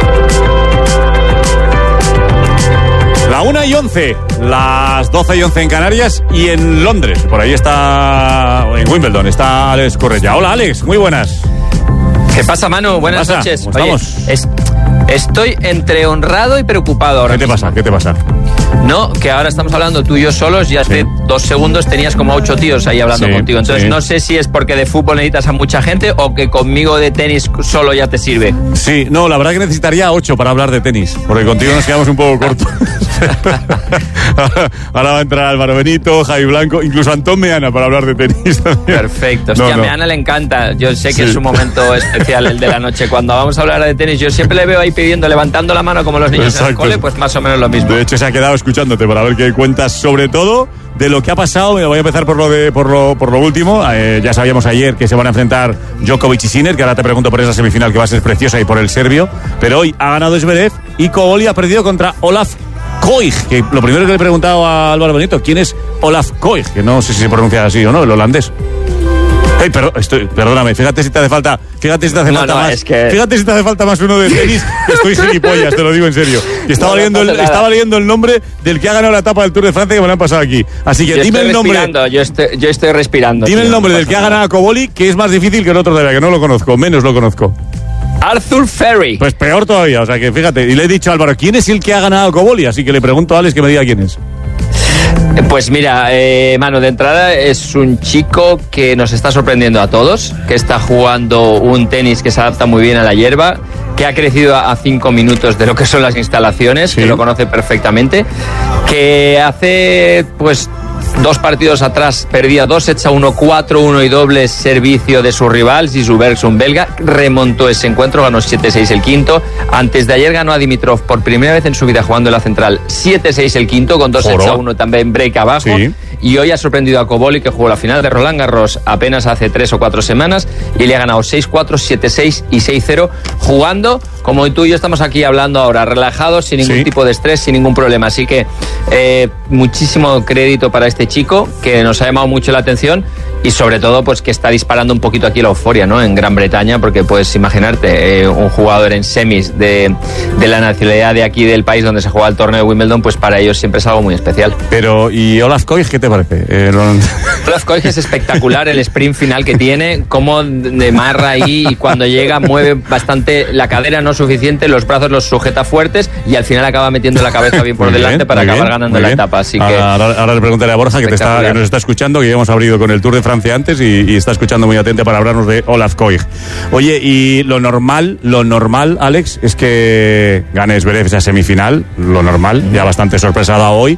La una y once, las doce y once en Canarias y en Londres. Por ahí está, en Wimbledon, está Alex Correia. Hola, Alex, muy buenas. ¿Qué pasa, Manu? Buenas ¿Qué pasa? noches. ¿Cómo Oye, estamos? Es, estoy entre honrado y preocupado ahora ¿Qué te mismo. pasa? ¿Qué te pasa? No, que ahora estamos hablando tú y yo solos y hace sí. dos segundos tenías como ocho tíos ahí hablando sí, contigo. Entonces sí. no sé si es porque de fútbol necesitas a mucha gente o que conmigo de tenis solo ya te sirve. Sí, no, la verdad que necesitaría ocho para hablar de tenis, porque contigo nos quedamos un poco cortos. Ahora va a entrar Álvaro Benito, Javi Blanco, incluso Antón Meana para hablar de tenis también. Perfecto. Hostia, no, no. a Meana le encanta. Yo sé que Sí. es un momento especial el de la noche. Cuando vamos a hablar de tenis, yo siempre le veo ahí pidiendo, levantando la mano como los niños Exacto. en el cole, pues más o menos lo mismo. De hecho, se ha quedado escuchándote para ver qué cuentas, sobre todo de lo que ha pasado. Voy a empezar por lo de por lo, por lo último. Eh, ya sabíamos ayer que se van a enfrentar Djokovic y Sinner, que ahora te pregunto por esa semifinal que va a ser preciosa, y por el serbio. Pero hoy ha ganado Zverev y Koboli ha perdido contra Olaf Koig, que lo primero que le he preguntado a Álvaro Benito, ¿quién es Olaf Koig? Que no sé si se pronuncia así o no, el holandés. Hey, pero, estoy, perdóname, fíjate si te hace falta, fíjate si te hace No, falta no, más, es que... fíjate si te hace falta más uno de tenis, que estoy gilipollas, te lo digo en serio. Y estaba, No, no leyendo el, pasa estaba nada. leyendo el nombre del que ha ganado la etapa del Tour de Francia que me lo han pasado aquí. Así que Yo dime estoy el nombre. respirando, Yo estoy, yo estoy respirando. Dime tío, el nombre no del que pasa ha nada. ganado a Koboli, que es más difícil que el otro todavía, que no lo conozco, menos lo conozco. Arthur Ferry. Pues peor todavía, o sea que fíjate. Y le he dicho a Álvaro, ¿quién es el que ha ganado a Koboli? Así que le pregunto a Alex que me diga quién es. Pues mira, eh, mano, de entrada es un chico que nos está sorprendiendo a todos, que está jugando un tenis que se adapta muy bien a la hierba, que ha crecido a cinco minutos de lo que son las instalaciones, Sí. que lo conoce perfectamente, que hace pues dos partidos atrás perdía dos sets a uno, cuatro uno y doble servicio de su rival, Zizou Bergson belga, remontó ese encuentro, ganó siete seis el quinto. Antes de ayer ganó a Dimitrov por primera vez en su vida jugando en la central, siete seis el quinto, con dos sets a uno también break abajo. Sí. Y hoy ha sorprendido a Koboli, que jugó la final de Roland Garros apenas hace tres o cuatro semanas y le ha ganado seis cuatro, siete seis y seis cero, jugando como tú y yo estamos aquí hablando ahora, relajados, sin ningún Sí. tipo de estrés, sin ningún problema. Así que eh, muchísimo crédito para este chico, que nos ha llamado mucho la atención. y sobre todo pues que está disparando un poquito aquí la euforia, ¿no? En Gran Bretaña, porque puedes imaginarte eh, un jugador en semis de, de la nacionalidad de aquí del país donde se juega el torneo de Wimbledon, pues para ellos siempre es algo muy especial. Pero, ¿y Olaf Koig qué te parece? Eh, no... Olaf Koig es espectacular el sprint final que tiene, cómo de marra ahí y cuando llega mueve bastante la cadera, no suficiente, los brazos los sujeta fuertes y al final acaba metiendo la cabeza bien por muy delante bien, para acabar bien, ganando la bien. etapa. Así que ahora, ahora le preguntaré a Borja que, te está, que nos está escuchando, que ya hemos abrido con el Tour de Francia antes y, y está escuchando muy atento para hablarnos de Olaf Koig. Oye, y lo normal, lo normal, Alex, es que gane Zverev esa semifinal, lo normal, ya bastante sorpresada hoy.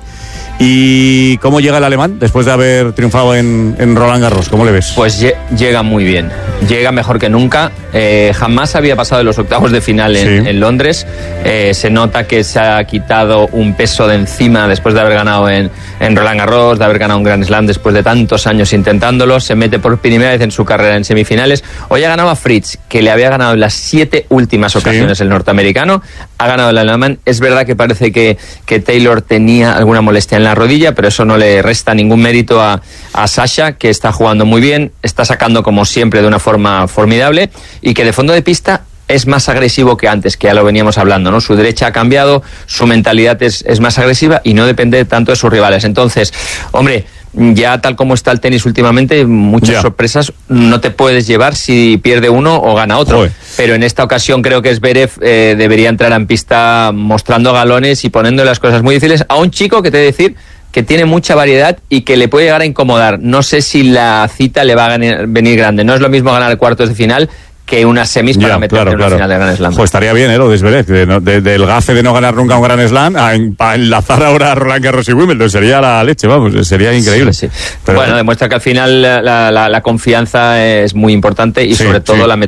¿Y cómo llega el alemán después de haber triunfado en, en Roland Garros? ¿Cómo le ves? Pues lle- llega muy bien, llega mejor que nunca. Eh, jamás había pasado de los octavos de final en, Sí. en Londres. Eh, se nota que se ha quitado un peso de encima después de haber ganado en, en Roland Garros, de haber ganado un Grand Slam después de tantos años intentándolo. Se mete por primera vez en su carrera en semifinales. Hoy ha ganado a Fritz, que le había ganado en las siete últimas ocasiones Sí. el norteamericano. Ha ganado el alemán. Es verdad que parece que, que Taylor tenía alguna molestia en la rodilla, pero eso no le resta ningún mérito a, a Sasha, que está jugando muy bien, está sacando como siempre de una forma formidable y que de fondo de pista es más agresivo que antes, que ya lo veníamos hablando, ¿no? Su derecha ha cambiado, su mentalidad es, es más agresiva y no depende tanto de sus rivales. Entonces, hombre, ya tal como está el tenis últimamente, muchas Ya. sorpresas no te puedes llevar si pierde uno o gana otro. Joder. Pero en esta ocasión creo que Zverev eh, debería entrar en pista mostrando galones y poniendo las cosas muy difíciles a un chico que te he de decir que tiene mucha variedad y que le puede llegar a incomodar. No sé si la cita le va a ganar, venir grande. No es lo mismo ganar cuartos de final que unas semis para Ya, meterte claro, en una claro. final de Grand Slam. Pues estaría bien, ¿eh? Lo de Zverev, de, no- de- del gafe de no ganar nunca un Grand Slam a, en- a enlazar ahora a Roland Garros y Wimbledon. Sería la leche, vamos, sería increíble. Sí, sí. Pero- Bueno, demuestra que al final la, la- la confianza es muy importante y Sí, sobre todo sí. la